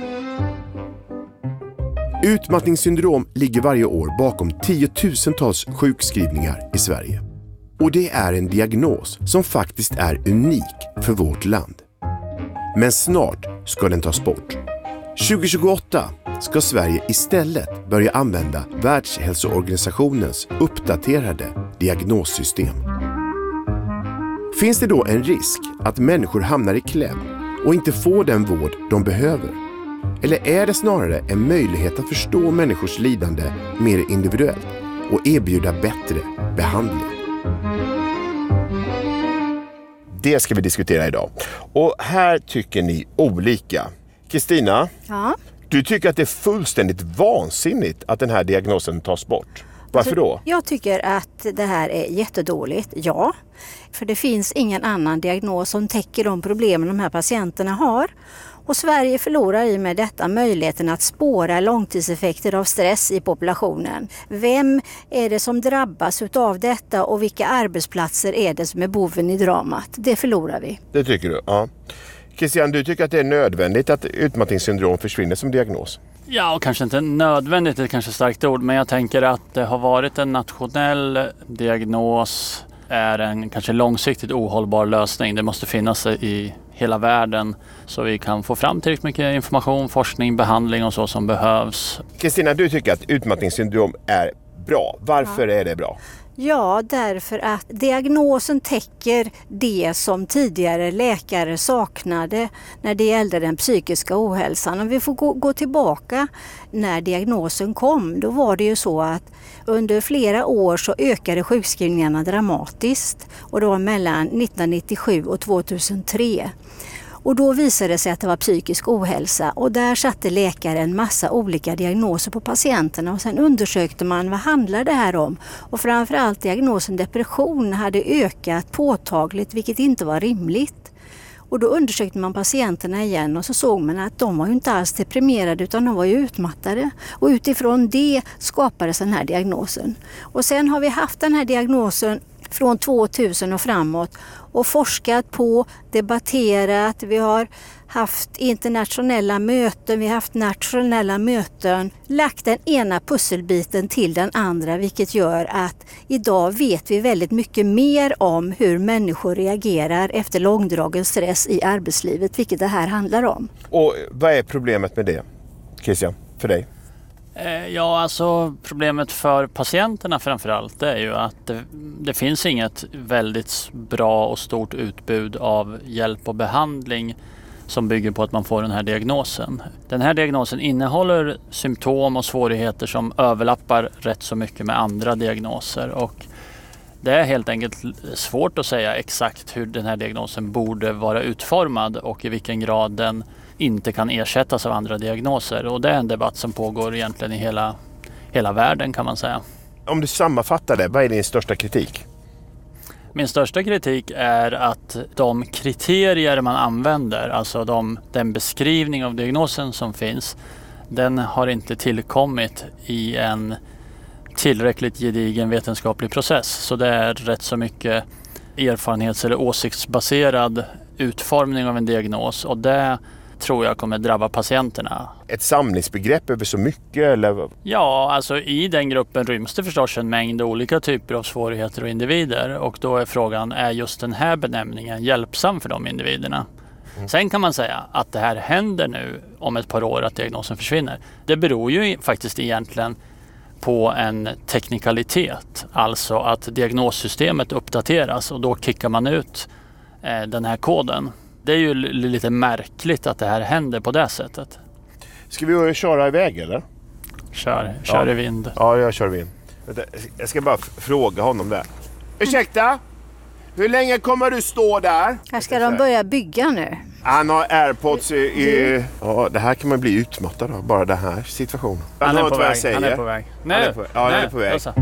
Utmattningssyndrom ligger varje år bakom tiotusentals sjukskrivningar i Sverige. Och det är en diagnos som faktiskt är unik för vårt land. Men snart ska den tas bort. tjugo tjugoåtta ska Sverige istället börja använda Världshälsoorganisationens uppdaterade diagnossystem. Finns det då en risk att människor hamnar i kläm och inte får den vård de behöver? Eller är det snarare en möjlighet att förstå människors lidande mer individuellt och erbjuda bättre behandling? Det ska vi diskutera idag. Och här tycker ni olika. Kristina, Ja. du tycker att det är fullständigt vansinnigt att den här diagnosen tas bort. Varför Alltså, då? Jag tycker att det här är jättedåligt, ja. För det finns ingen annan diagnos som täcker de problemen de här patienterna har. Och Sverige förlorar i med detta möjligheten att spåra långtidseffekter av stress i populationen. Vem är det som drabbas av detta och vilka arbetsplatser är det som är boven i dramat? Det förlorar vi. Det tycker du, ja. Christian, du tycker att det är nödvändigt att utmattningssyndrom försvinner som diagnos? Ja, och kanske inte nödvändigt, det är kanske ett starkt ord, men jag tänker att det har varit en nationell diagnos är en kanske långsiktigt ohållbar lösning. Det måste finnas i hela världen så vi kan få fram tillräckligt mycket information, forskning, behandling och så som behövs. Kristina, du tycker att utmattningssyndrom är bra. Varför ja. är det bra? Ja, därför att diagnosen täcker det som tidigare läkare saknade när det gällde den psykiska ohälsan. Om vi får gå, gå tillbaka när diagnosen kom, då var det ju så att under flera år så ökade sjukskrivningarna dramatiskt och det var mellan nittonhundranittiosju och tvåtusentre. Och då visade det sig att det var psykisk ohälsa och där satte läkaren en massa olika diagnoser på patienterna och sen undersökte man vad handlar det här om. Och framförallt diagnosen depression hade ökat påtagligt vilket inte var rimligt. Och då undersökte man patienterna igen och så såg man att de var ju inte alls deprimerade utan de var ju utmattade. Och utifrån det skapades den här diagnosen. Och sen har vi haft den här diagnosen från tvåtusen och framåt och forskat på, debatterat, vi har haft internationella möten, vi har haft nationella möten, lagt den ena pusselbiten till den andra vilket gör att idag vet vi väldigt mycket mer om hur människor reagerar efter långdragen stress i arbetslivet, vilket det här handlar om. Och vad är problemet med det, Christian, för dig? Ja, alltså problemet för patienterna framförallt är ju att det, det finns inget väldigt bra och stort utbud av hjälp och behandling som bygger på att man får den här diagnosen. Den här diagnosen innehåller symptom och svårigheter som överlappar rätt så mycket med andra diagnoser och det är helt enkelt svårt att säga exakt hur den här diagnosen borde vara utformad och i vilken grad den inte kan ersättas av andra diagnoser. Och det är en debatt som pågår egentligen i hela, hela världen kan man säga. Om du sammanfattar det, vad är din största kritik? Min största kritik är att de kriterier man använder, alltså de, den beskrivning av diagnosen som finns, den har inte tillkommit i en tillräckligt gedigen vetenskaplig process. Så det är rätt så mycket erfarenhets- eller åsiktsbaserad utformning av en diagnos och det tror jag kommer drabba patienterna. Ett samlingsbegrepp över så mycket eller? Ja, alltså i den gruppen ryms det förstås en mängd olika typer av svårigheter och individer och då är frågan, är just den här benämningen hjälpsam för de individerna? Mm. Sen kan man säga att det här händer nu om ett par år att diagnosen försvinner. Det beror ju faktiskt egentligen på en teknikalitet, alltså att diagnossystemet uppdateras och då kickar man ut eh, den här koden. Det är ju lite märkligt att det här händer på det sättet. Ska vi köra iväg eller? Kör, kör ja. i vind. Ja, jag kör i vind. Jag ska bara fråga honom där. Ursäkta? Hur länge kommer du stå där? Här ska de börja bygga nu. Han har airpods i... i ja, det här kan man bli utmattad av, bara den här situationen. Han, han, är, på väg. han är på väg. Nej, han är på väg. Ja, nej, han är på väg. Alltså.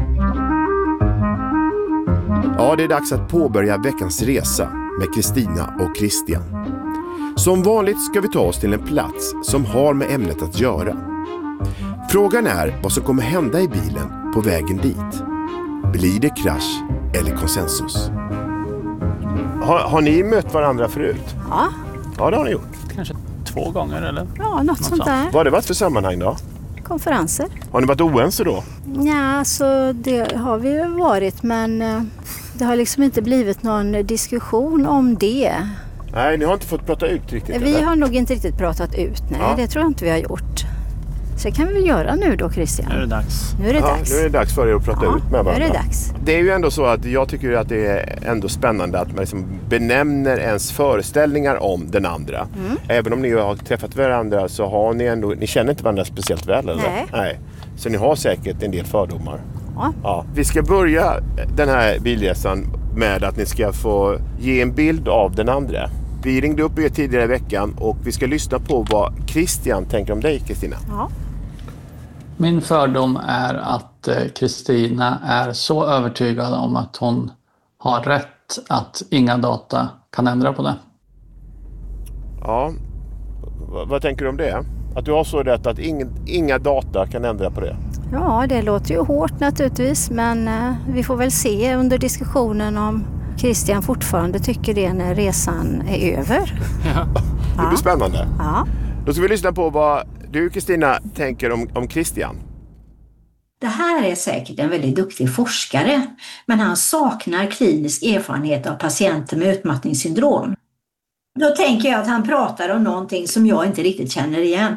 Ja, det är dags att påbörja veckans resa med Kristina och Christian. Som vanligt ska vi ta oss till en plats som har med ämnet att göra. Frågan är vad som kommer hända i bilen på vägen dit. Blir det krasch eller konsensus? Har, har ni mött varandra förut? Ja. Ja, det har ni gjort. Kanske två gånger eller? Ja, något, något sånt där. Vad har det varit för sammanhang då? Konferenser. Har ni varit oense då? Ja, så det har vi ju varit, men det har liksom inte blivit någon diskussion om det. Nej, ni har inte fått prata ut riktigt? Vi eller? har nog inte riktigt pratat ut, nej, ja. Det tror jag inte vi har gjort. Så det kan vi väl göra nu då, Christian? Nu är det dags. Nu är det ja, dags. Nu är det dags för er att prata ja, ut med varandra. Nu är det dags. Det är ju ändå så att jag tycker att det är ändå spännande att man liksom benämner ens föreställningar om den andra. Mm. Även om ni har träffat varandra så har ni ändå, ni känner inte varandra speciellt väl, eller? Nej. Nej. Så ni har säkert en del fördomar. Ja. Ja. Vi ska börja den här bilresan med att ni ska få ge en bild av den andra. Vi ringde upp er tidigare i veckan och vi ska lyssna på vad Christian tänker om dig, Kristina. Ja. Min fördom är att Kristina är så övertygad om att hon har rätt att inga data kan ändra på det. Ja, v- vad tänker du om det? Att du har så rätt att ingen, inga data kan ändra på det? Ja, det låter ju hårt naturligtvis, men eh, vi får väl se under diskussionen om Christian fortfarande tycker det när resan är över. Ja. Det blir spännande. Ja. Då ska vi lyssna på vad du, Kristina, tänker om, om Christian. Det här är säkert en väldigt duktig forskare, men han saknar klinisk erfarenhet av patienter med utmattningssyndrom. Då tänker jag att han pratar om någonting som jag inte riktigt känner igen.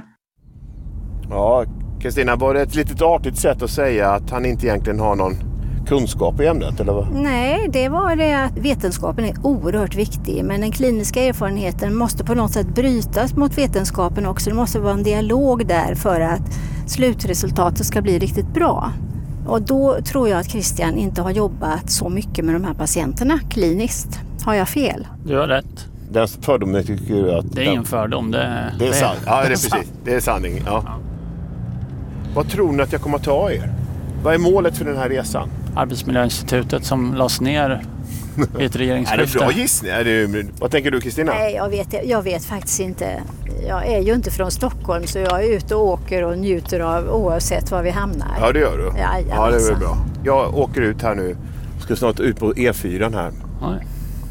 Ja, Kristina, var det ett litet artigt sätt att säga att han inte egentligen har någon kunskap i ämnet, eller vad? Nej, det var det att vetenskapen är oerhört viktig, men den kliniska erfarenheten måste på något sätt brytas mot vetenskapen också. Det måste vara en dialog där för att slutresultatet ska bli riktigt bra. Och då tror jag att Christian inte har jobbat så mycket med de här patienterna kliniskt. Har jag fel? Du har rätt. Den fördomen tycker du att... Det är ingen fördom, det är... Det är sant. Ja, det är precis. Det är sanning. Ja. Ja. Vad tror ni att jag kommer att ta er? Vad är målet för den här resan? Arbetsmiljöinstitutet som lades ner i ett regeringsskifte. Är det bra gissning? Är det, vad tänker du, Kristina? Nej, jag vet, jag vet faktiskt inte. Jag är ju inte från Stockholm, så jag är ute och åker och njuter av oavsett var vi hamnar. Ja, det gör du. Ja, ja, det är väl bra. Jag åker ut här nu. Ska snart ut på E fyra här. Oj.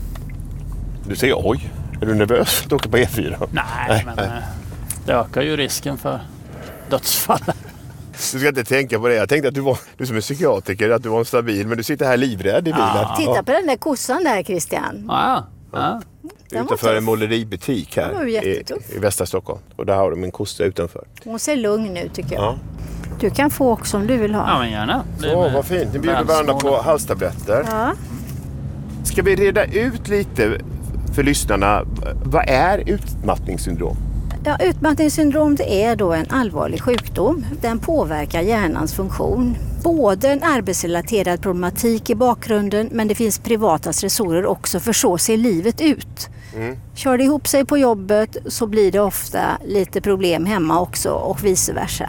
Du säger oj. Är du nervös att åka på E fyra? Nej, nej men nej. Det ökar ju risken för dödsfall. Du ska inte tänka på det. Jag tänkte att du var, du som är psykiatriker, att du var stabil, men du sitter här livrädd i bilen. Ja. Titta på den där kossan där, Christian. Ja, ja. ja. Utanför en måleributik här i, i västra Stockholm. Och där har de en kossa utanför. Hon ser lugn nu, tycker jag. Ja. Du kan få också om du vill ha. Ja, men gärna. Så, vad fint. Ni bjuder varandra på halstabletter. Ja. Ska vi reda ut lite för lyssnarna, vad är utmattningssyndrom? Ja, utmattningssyndrom, det är då en allvarlig sjukdom. Den påverkar hjärnans funktion. Både en arbetsrelaterad problematik i bakgrunden, men det finns privata stressorer också, för så ser livet ut. Mm. Kör det ihop sig på jobbet så blir det ofta lite problem hemma också och vice versa.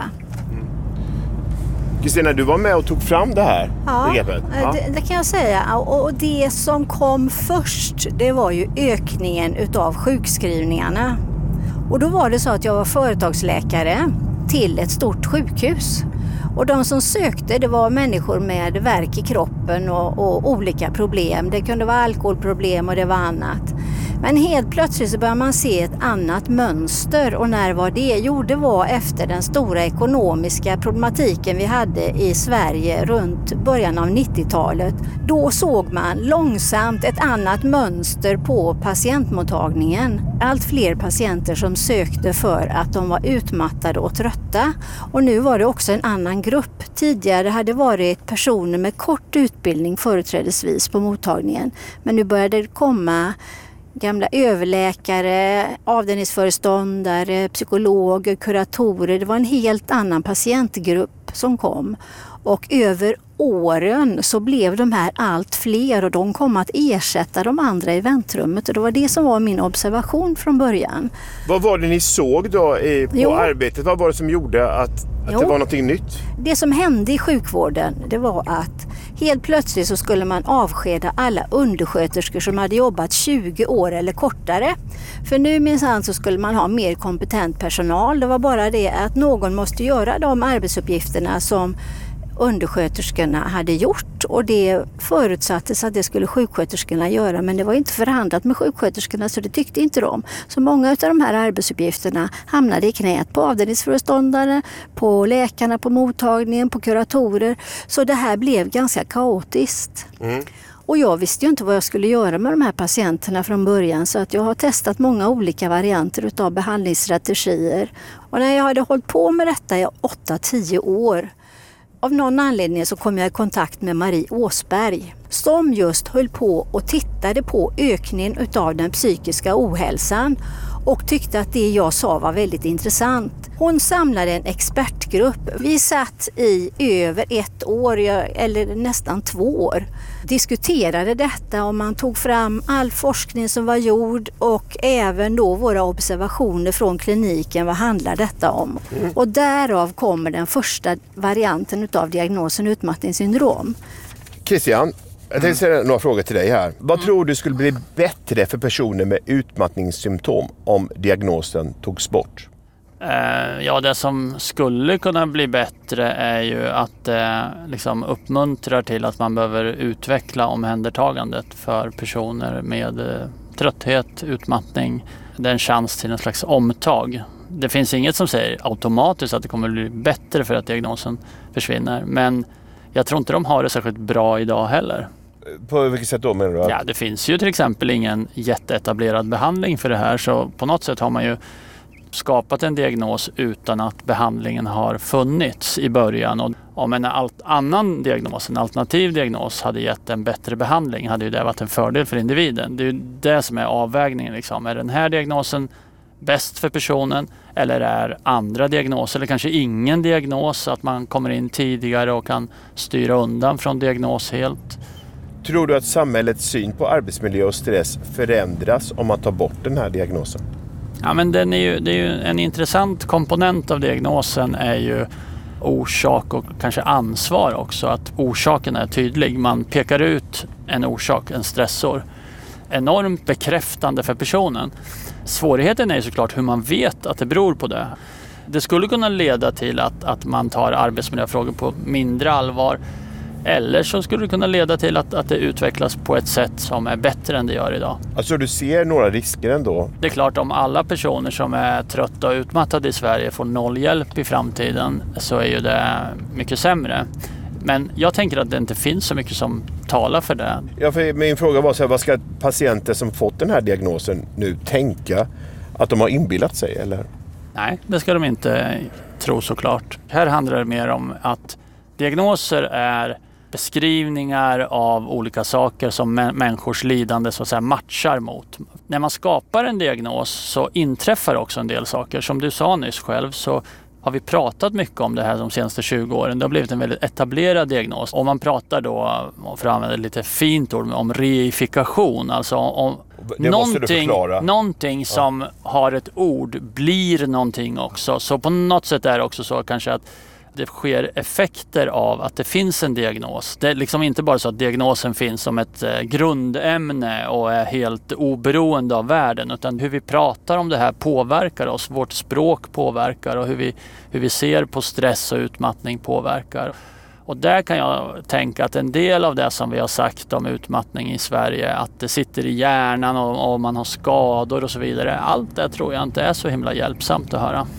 Kristina, du var med och tog fram det här ja, begreppet. Ja, det, det kan jag säga. Och det som kom först, det var ju ökningen utav sjukskrivningarna. Och då var det så att jag var företagsläkare till ett stort sjukhus. Och de som sökte, det var människor med värk i kroppen och, och olika problem. Det kunde vara alkoholproblem och det var annat. Men helt plötsligt så börjar man se ett annat mönster. Och när var det? Jo, det var efter den stora ekonomiska problematiken vi hade i Sverige runt början av nittiotalet. Då såg man långsamt ett annat mönster på patientmottagningen. Allt fler patienter som sökte för att de var utmattade och trötta. Och nu var det också en annan grupp. Tidigare hade det varit personer med kort utbildning företrädesvis på mottagningen. Men nu började det komma gamla överläkare, avdelningsföreståndare, psykologer, kuratorer. Det var en helt annan patientgrupp som kom. Och över åren så blev de här allt fler och de kom att ersätta de andra i väntrummet. Och det var det som var min observation från början. Vad var det ni såg då i, på Jo. arbetet? Vad var det som gjorde att, att Jo. det var någonting nytt? Det som hände i sjukvården, det var att helt plötsligt så skulle man avskeda alla undersköterskor som hade jobbat tjugo år eller kortare. För nu minsann så skulle man ha mer kompetent personal. Det var bara det att någon måste göra de arbetsuppgifterna som undersköterskorna hade gjort, och det förutsattes att det skulle sjuksköterskorna göra, men det var inte förhandlat med sjuksköterskorna, så det tyckte inte de. Så många av de här arbetsuppgifterna hamnade i knät på avdelningsföreståndare, på läkarna på mottagningen, på kuratorer. Så det här blev ganska kaotiskt. Mm. Och jag visste ju inte vad jag skulle göra med de här patienterna från början, så att jag har testat många olika varianter utav behandlingsstrategier. Och när jag hade hållit på med detta i åtta tio år, av någon anledning så kom jag i kontakt med Marie Åsberg som just höll på och tittade på ökningen utav den psykiska ohälsan och tyckte att det jag sa var väldigt intressant. Hon samlade en expertgrupp. Vi satt i över ett år, eller nästan två år, diskuterade detta och man tog fram all forskning som var gjord och även då våra observationer från kliniken. Vad handlar detta om? Mm. Och därav kommer den första varianten utav diagnosen utmattningssyndrom. Christian, jag tänkte ställa några frågor till dig här. Vad mm. tror du skulle bli bättre för personer med utmattningssymptom om diagnosen togs bort? Uh, ja, det som skulle kunna bli bättre är ju att det uh, liksom uppmuntrar till att man behöver utveckla omhändertagandet för personer med uh, trötthet, utmattning. Det är en chans till en slags omtag. Det finns inget som säger automatiskt att det kommer bli bättre för att diagnosen försvinner, men jag tror inte de har det särskilt bra idag heller. På vilket sätt då menar du? Ja, det finns ju till exempel ingen jätteetablerad behandling för det här, så på något sätt har man ju skapat en diagnos utan att behandlingen har funnits i början. Och om en annan diagnos, en alternativ diagnos, hade gett en bättre behandling hade ju det varit en fördel för individen. Det är ju det som är avvägningen. Liksom. Är den här diagnosen bäst för personen, eller är andra diagnoser eller kanske ingen diagnos, att man kommer in tidigare och kan styra undan från diagnos helt? Tror du att samhällets syn på arbetsmiljö och stress förändras om man tar bort den här diagnosen? Ja, men den är ju, det är ju en intressant komponent av diagnosen är ju orsak och kanske ansvar också. Att orsaken är tydlig. Man pekar ut en orsak, en stressor. Enormt bekräftande för personen. Svårigheten är ju såklart hur man vet att det beror på det. Det skulle kunna leda till att, att man tar arbetsmiljöfrågor på mindre allvar. Eller så skulle det kunna leda till att, att det utvecklas på ett sätt som är bättre än det gör idag. Alltså du ser några risker ändå? Det är klart, om alla personer som är trötta och utmattade i Sverige får noll hjälp i framtiden så är ju det mycket sämre. Men jag tänker att det inte finns så mycket som talar för det. Ja, för min fråga var så här, vad ska patienter som fått den här diagnosen nu tänka? Att de har inbillat sig, eller? Nej, det ska de inte tro såklart. Här handlar det mer om att diagnoser är beskrivningar av olika saker som människors lidande så att säga matchar mot. När man skapar en diagnos så inträffar också en del saker. Som du sa nyss själv så har vi pratat mycket om det här de senaste tjugo åren. Det har blivit en väldigt etablerad diagnos. Och man pratar då, för att använda ett lite fint ord, om reifikation. Alltså om det någonting, någonting som ja. har ett ord blir någonting också. Så på något sätt är det också så kanske att det sker effekter av att det finns en diagnos. Det är liksom inte bara så att diagnosen finns som ett eh, grundämne och är helt oberoende av världen, utan hur vi pratar om det här påverkar oss. Vårt språk påverkar och hur vi, hur vi ser på stress och utmattning påverkar. Och där kan jag tänka att en del av det som vi har sagt om utmattning i Sverige, att det sitter i hjärnan och, och man har skador och så vidare. Allt det tror jag inte är så himla hjälpsamt att höra.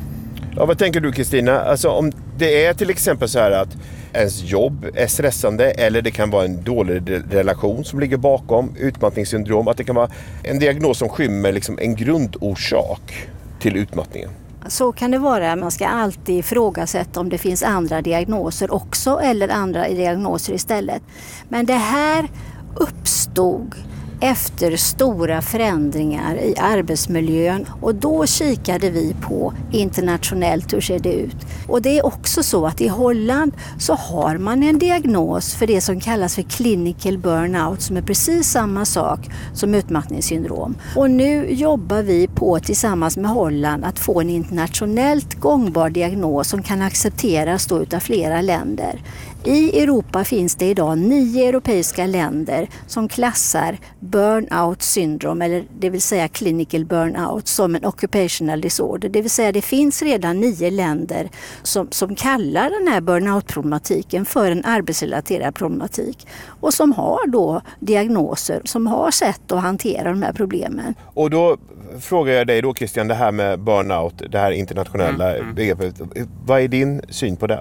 Ja, vad tänker du, Kristina? Alltså om det är till exempel så här att ens jobb är stressande eller det kan vara en dålig relation som ligger bakom utmattningssyndrom, att det kan vara en diagnos som skymmer liksom en grundorsak till utmattningen. Så kan det vara. Man ska alltid ifrågasätta om det finns andra diagnoser också eller andra diagnoser istället. Men det här uppstod efter stora förändringar i arbetsmiljön, och då kikade vi på internationellt hur ser det ut. Och det är också så att i Holland så har man en diagnos för det som kallas för clinical burnout, som är precis samma sak som utmattningssyndrom. Och nu jobbar vi på tillsammans med Holland att få en internationellt gångbar diagnos som kan accepteras då utav flera länder. I Europa finns det idag nio europeiska länder som klassar burnout syndrom, eller det vill säga clinical burnout, som en occupational disorder. Det vill säga det finns redan nio länder som, som kallar den här burnout-problematiken för en arbetsrelaterad problematik och som har då diagnoser, som har sätt att hantera de här problemen. Och då frågar jag dig då, Christian, det här med burnout, det här internationella Mm, mm. begreppet. Vad är din syn på det?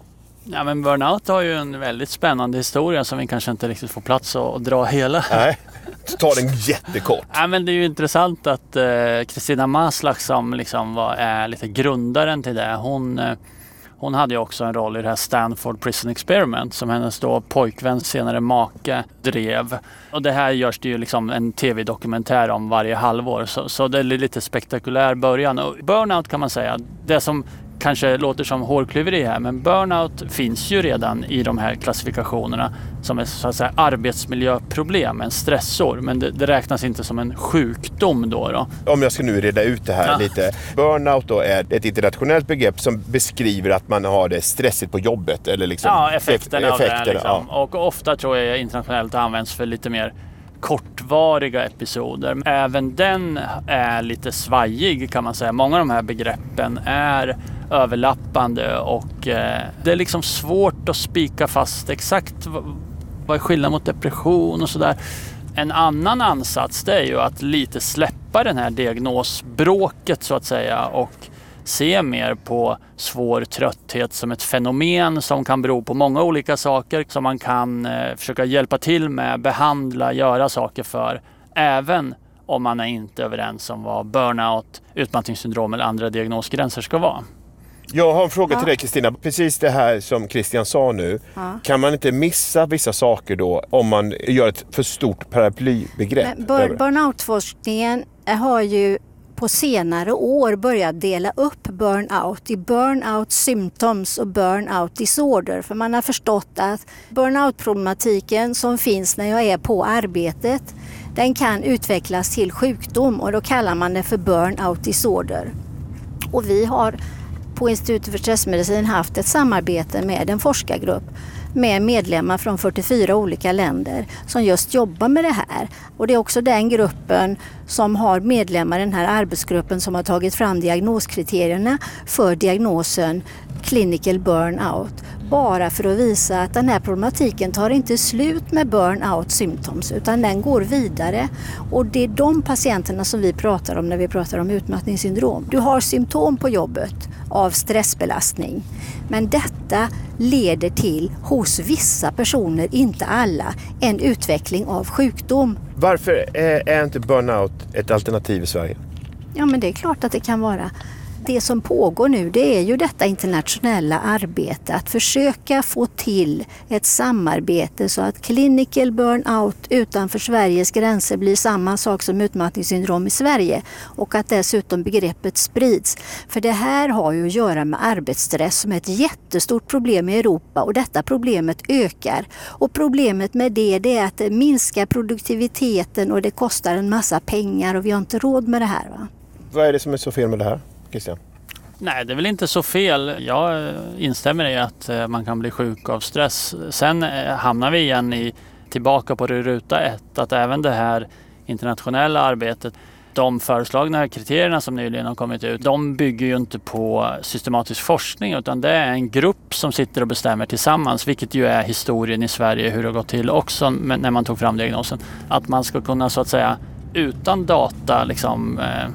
Ja, men burnout har ju en väldigt spännande historia som vi kanske inte riktigt får plats att dra hela. Nej, ta den jättekort. Ja, men det är ju intressant att Kristina eh, Maslach, som liksom var, är lite grundaren till det, hon, eh, hon hade ju också en roll i det här Stanford Prison Experiment som hennes då pojkvän, senare make, drev. Och det här görs det ju liksom en tv-dokumentär om varje halvår, så, så det är lite spektakulär början. Och burnout kan man säga, det som kanske låter som hårklyveri här, men burnout finns ju redan i de här klassifikationerna som är så att säga arbetsmiljöproblem, en stressor, men det, det räknas inte som en sjukdom då, då. Om jag ska nu reda ut det här ja. lite. Burnout då är ett internationellt begrepp som beskriver att man har det stressigt på jobbet, eller liksom ja, effekterna eff- av det här, liksom. ja. Och ofta tror jag internationellt används för lite mer kortvariga episoder. Även den är lite svajig kan man säga. Många av de här begreppen är överlappande och eh, det är liksom svårt att spika fast exakt vad, vad är skillnaden mot depression och sådär. En annan ansats, det är ju att lite släppa den här diagnosbråket så att säga och se mer på svår trötthet som ett fenomen som kan bero på många olika saker som man kan eh, försöka hjälpa till med, behandla, göra saker för, även om man är inte överens om vad burnout, utmattningssyndrom eller andra diagnosgränser ska vara. Jag har en fråga Ja. till dig, Kristina. Precis det här som Christian sa nu. Ja. Kan man inte missa vissa saker då om man gör ett för stort paraplybegrepp? Men bur- burnoutforskningen har ju på senare år börjat dela upp burnout i burnout symptoms och burnout disorder. För man har förstått att burnout-problematiken som finns när jag är på arbetet, den kan utvecklas till sjukdom och då kallar man det för burnout disorder. Och vi har på Institutet för stressmedicin haft ett samarbete med en forskargrupp med medlemmar från fyrtiofyra olika länder som just jobbar med det här. Och det är också den gruppen som har medlemmar i den här arbetsgruppen som har tagit fram diagnoskriterierna för diagnosen clinical burnout. Bara för att visa att den här problematiken tar inte slut med burnout symptoms utan den går vidare. Och det är de patienterna som vi pratar om när vi pratar om utmattningssyndrom. Du har symptom på jobbet av stressbelastning. Men detta leder till, hos vissa personer, inte alla, en utveckling av sjukdom. Varför är, är inte burnout ett alternativ i Sverige? Ja, men det är klart att det kan vara. Det som pågår nu, det är ju detta internationella arbete att försöka få till ett samarbete så att clinical burnout utanför Sveriges gränser blir samma sak som utmattningssyndrom i Sverige och att dessutom begreppet sprids. För det här har ju att göra med arbetsstress som är ett jättestort problem i Europa och detta problemet ökar. Och problemet med det, det är att det minskar produktiviteten och det kostar en massa pengar och vi har inte råd med det här, va? Vad är det som är så fel med det här, Christian? Nej, det är väl inte så fel. Jag instämmer i att man kan bli sjuk av stress. Sen hamnar vi igen i, tillbaka på ruta ett, att även det här internationella arbetet, de föreslagna kriterierna som nyligen har kommit ut, de bygger ju inte på systematisk forskning utan det är en grupp som sitter och bestämmer tillsammans, vilket ju är historien i Sverige, hur det har gått till också när man tog fram diagnosen. Att man ska kunna så att säga utan data liksom eh,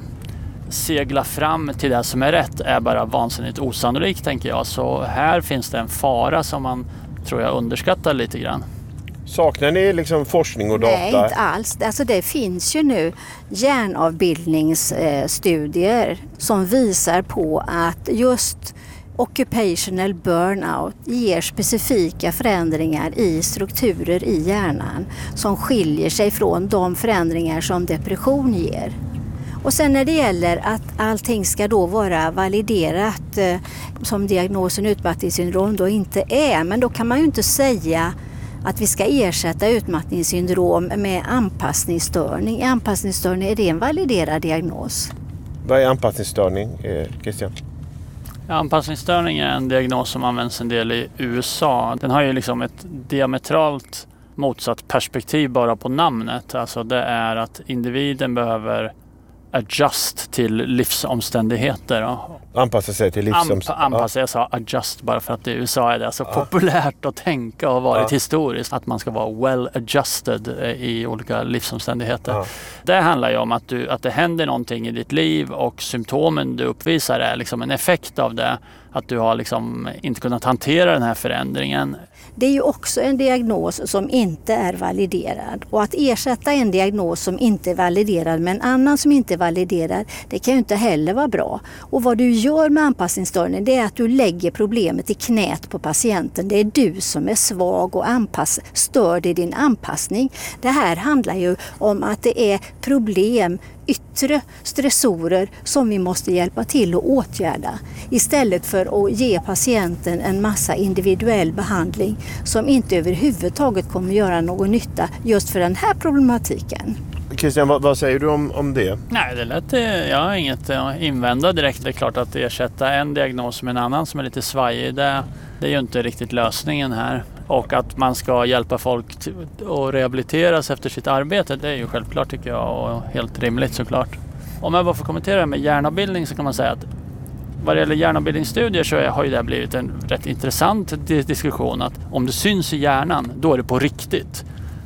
segla fram till det som är rätt är bara vansinnigt osannolikt, tänker jag. Så här finns det en fara som man, tror jag, underskattar lite grann. Saknar ni liksom forskning och data? Nej, inte alls. Alltså det finns ju nu hjärnavbildningsstudier som visar på att just occupational burnout ger specifika förändringar i strukturer i hjärnan som skiljer sig från de förändringar som depression ger. Och sen när det gäller att allting ska då vara validerat eh, som diagnosen utmattningssyndrom då inte är, men då kan man ju inte säga att vi ska ersätta utmattningssyndrom med anpassningsstörning. Anpassningsstörning, är det en validerad diagnos? Vad är anpassningsstörning, eh, Christian? Ja, anpassningsstörning är en diagnos som används en del i U S A. Den har ju liksom ett diametralt motsatt perspektiv bara på namnet. Alltså det är att individen behöver adjust till livsomständigheter. Anpassa sig till livsomständigheter. Anp- anpassa, jag sa adjust bara för att i U S A är det så ja. populärt att tänka och har varit ja. historiskt. Att man ska vara well adjusted i olika livsomständigheter. Ja. Det handlar ju om att, du, att det händer någonting i ditt liv och symptomen du uppvisar är liksom en effekt av det. Att du har liksom inte kunnat hantera den här förändringen. Det är ju också en diagnos som inte är validerad. Och att ersätta en diagnos som inte är validerad med en annan som inte är validerad, det kan ju inte heller vara bra. Och vad du gör med anpassningsstörning, det är att du lägger problemet i knät på patienten. Det är du som är svag och anpass, störd i din anpassning. Det här handlar ju om att det är problem, yttre stressorer som vi måste hjälpa till att åtgärda istället för att ge patienten en massa individuell behandling som inte överhuvudtaget kommer göra någon nytta just för den här problematiken. Christian, vad, vad säger du om, om det? Nej, det lät, jag har inget att invända direkt. Det är klart att ersätta en diagnos med en annan som är lite svajig, det, det är ju inte riktigt lösningen här. Och att man ska hjälpa folk att rehabiliteras efter sitt arbete, det är ju självklart tycker jag och helt rimligt såklart. Om jag bara får kommentera det med hjärnavbildning så kan man säga att vad det gäller hjärnavbildningsstudier så har ju det blivit en rätt intressant diskussion att om det syns i hjärnan, då är det på riktigt.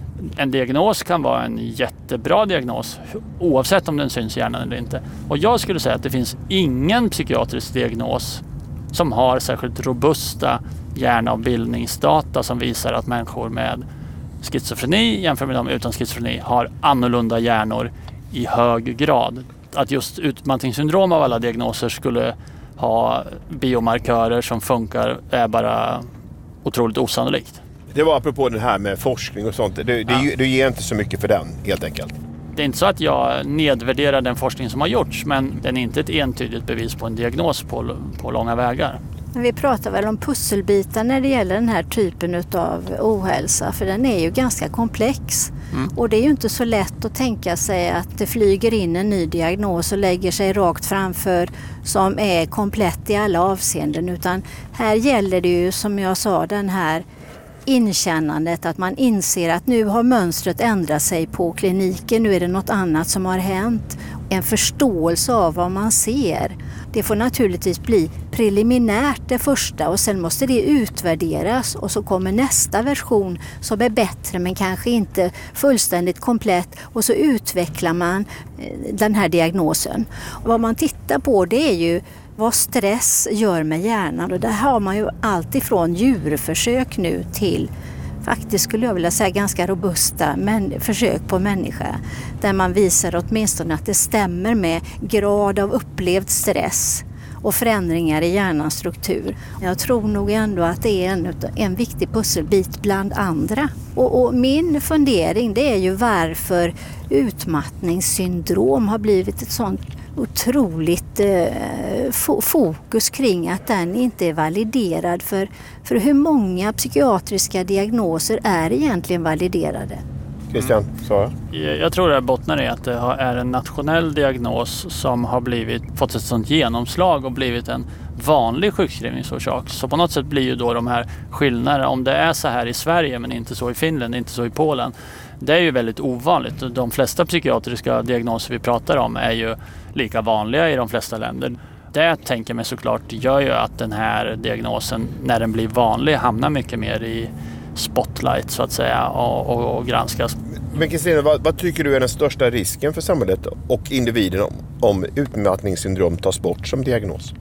En diagnos kan vara en jättebra diagnos oavsett om den syns i hjärnan eller inte. Och jag skulle säga att det finns ingen psykiatrisk diagnos som har särskilt robusta hjärnavbildningsdata som visar att människor med schizofreni jämfört med de utan schizofreni har annorlunda hjärnor i hög grad. Att just utmattningssyndrom av alla diagnoser skulle ha biomarkörer som funkar är bara otroligt osannolikt. Det var apropå det här med forskning och sånt. Du, du, ja. du ger inte så mycket för den helt enkelt. Det är inte så att jag nedvärderar den forskning som har gjorts, men den är inte ett entydigt bevis på en diagnos på, på långa vägar. Vi pratar väl om pusselbitar när det gäller den här typen av ohälsa, för den är ju ganska komplex. Mm. Och det är ju inte så lätt att tänka sig att det flyger in en ny diagnos och lägger sig rakt framför som är komplett i alla avseenden, utan här gäller det ju som jag sa den här inkännandet att man inser att nu har mönstret ändrat sig på kliniken, nu är det något annat som har hänt. En förståelse av vad man ser. Det får naturligtvis bli preliminärt det första och sen måste det utvärderas och så kommer nästa version som är bättre men kanske inte fullständigt komplett och så utvecklar man den här diagnosen. Och vad man tittar på det är ju vad stress gör med hjärnan och där har man ju allt ifrån djurförsök nu till faktiskt skulle jag vilja säga ganska robusta men, försök på människa där man visar åtminstone att det stämmer med grad av upplevd stress och förändringar i hjärnans struktur. Jag tror nog ändå att det är en, en viktig pusselbit bland andra. Och, och min fundering det är ju varför utmattningssyndrom har blivit ett sånt otroligt eh, fokus kring att den inte är validerad för, för hur många psykiatriska diagnoser är egentligen validerade? Christian, så. Jag tror det bottnar i att det är en nationell diagnos som har blivit, fått ett sånt genomslag och blivit en vanlig sjukskrivningsorsak. Så på något sätt blir ju då de här skillnaderna, om det är så här i Sverige men inte så i Finland, inte så i Polen. Det är ju väldigt ovanligt. De flesta psykiatriska diagnoser vi pratar om är ju lika vanliga i de flesta länder. Det tänker mig såklart gör ju att den här diagnosen, när den blir vanlig, hamnar mycket mer i spotlight så att säga och, och, och granskas. Men Kristina, vad, vad tycker du är den största risken för samhället och individen om, om utmattningssyndrom tas bort som diagnos?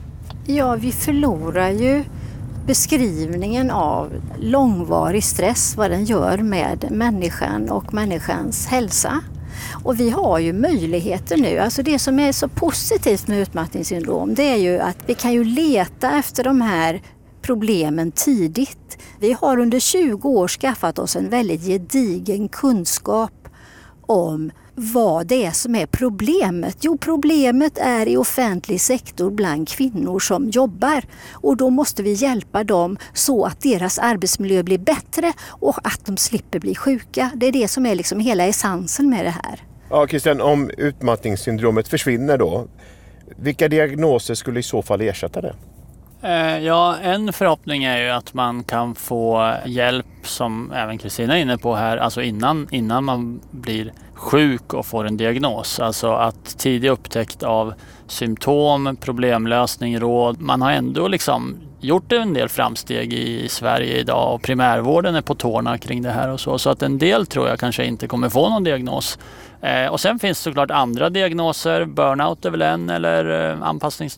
Ja, vi förlorar ju beskrivningen av långvarig stress, vad den gör med människan och människans hälsa. Och vi har ju möjligheter nu. Alltså det som är så positivt med utmattningssyndrom, det är ju att vi kan ju leta efter de här problemen tidigt. Vi har under tjugo år skaffat oss en väldigt gedigen kunskap om vad det är som är problemet. Jo, problemet är i offentlig sektor bland kvinnor som jobbar. Och då måste vi hjälpa dem så att deras arbetsmiljö blir bättre och att de slipper bli sjuka. Det är det som är liksom hela essensen med det här. Ja, Christian, om utmattningssyndromet försvinner då, vilka diagnoser skulle i så fall ersätta det? Ja, en förhoppning är ju att man kan få hjälp, som även Kristina är inne på här, alltså innan, innan man blir sjuk och får en diagnos. Alltså att tidig upptäckt av symptom, problemlösning, råd. Man har ändå liksom gjort en del framsteg i Sverige idag och primärvården är på tårna kring det här och så. Så att en del tror jag kanske inte kommer få någon diagnos. Eh, och sen finns det såklart andra diagnoser. Burnout är väl en, eller eh, anpassnings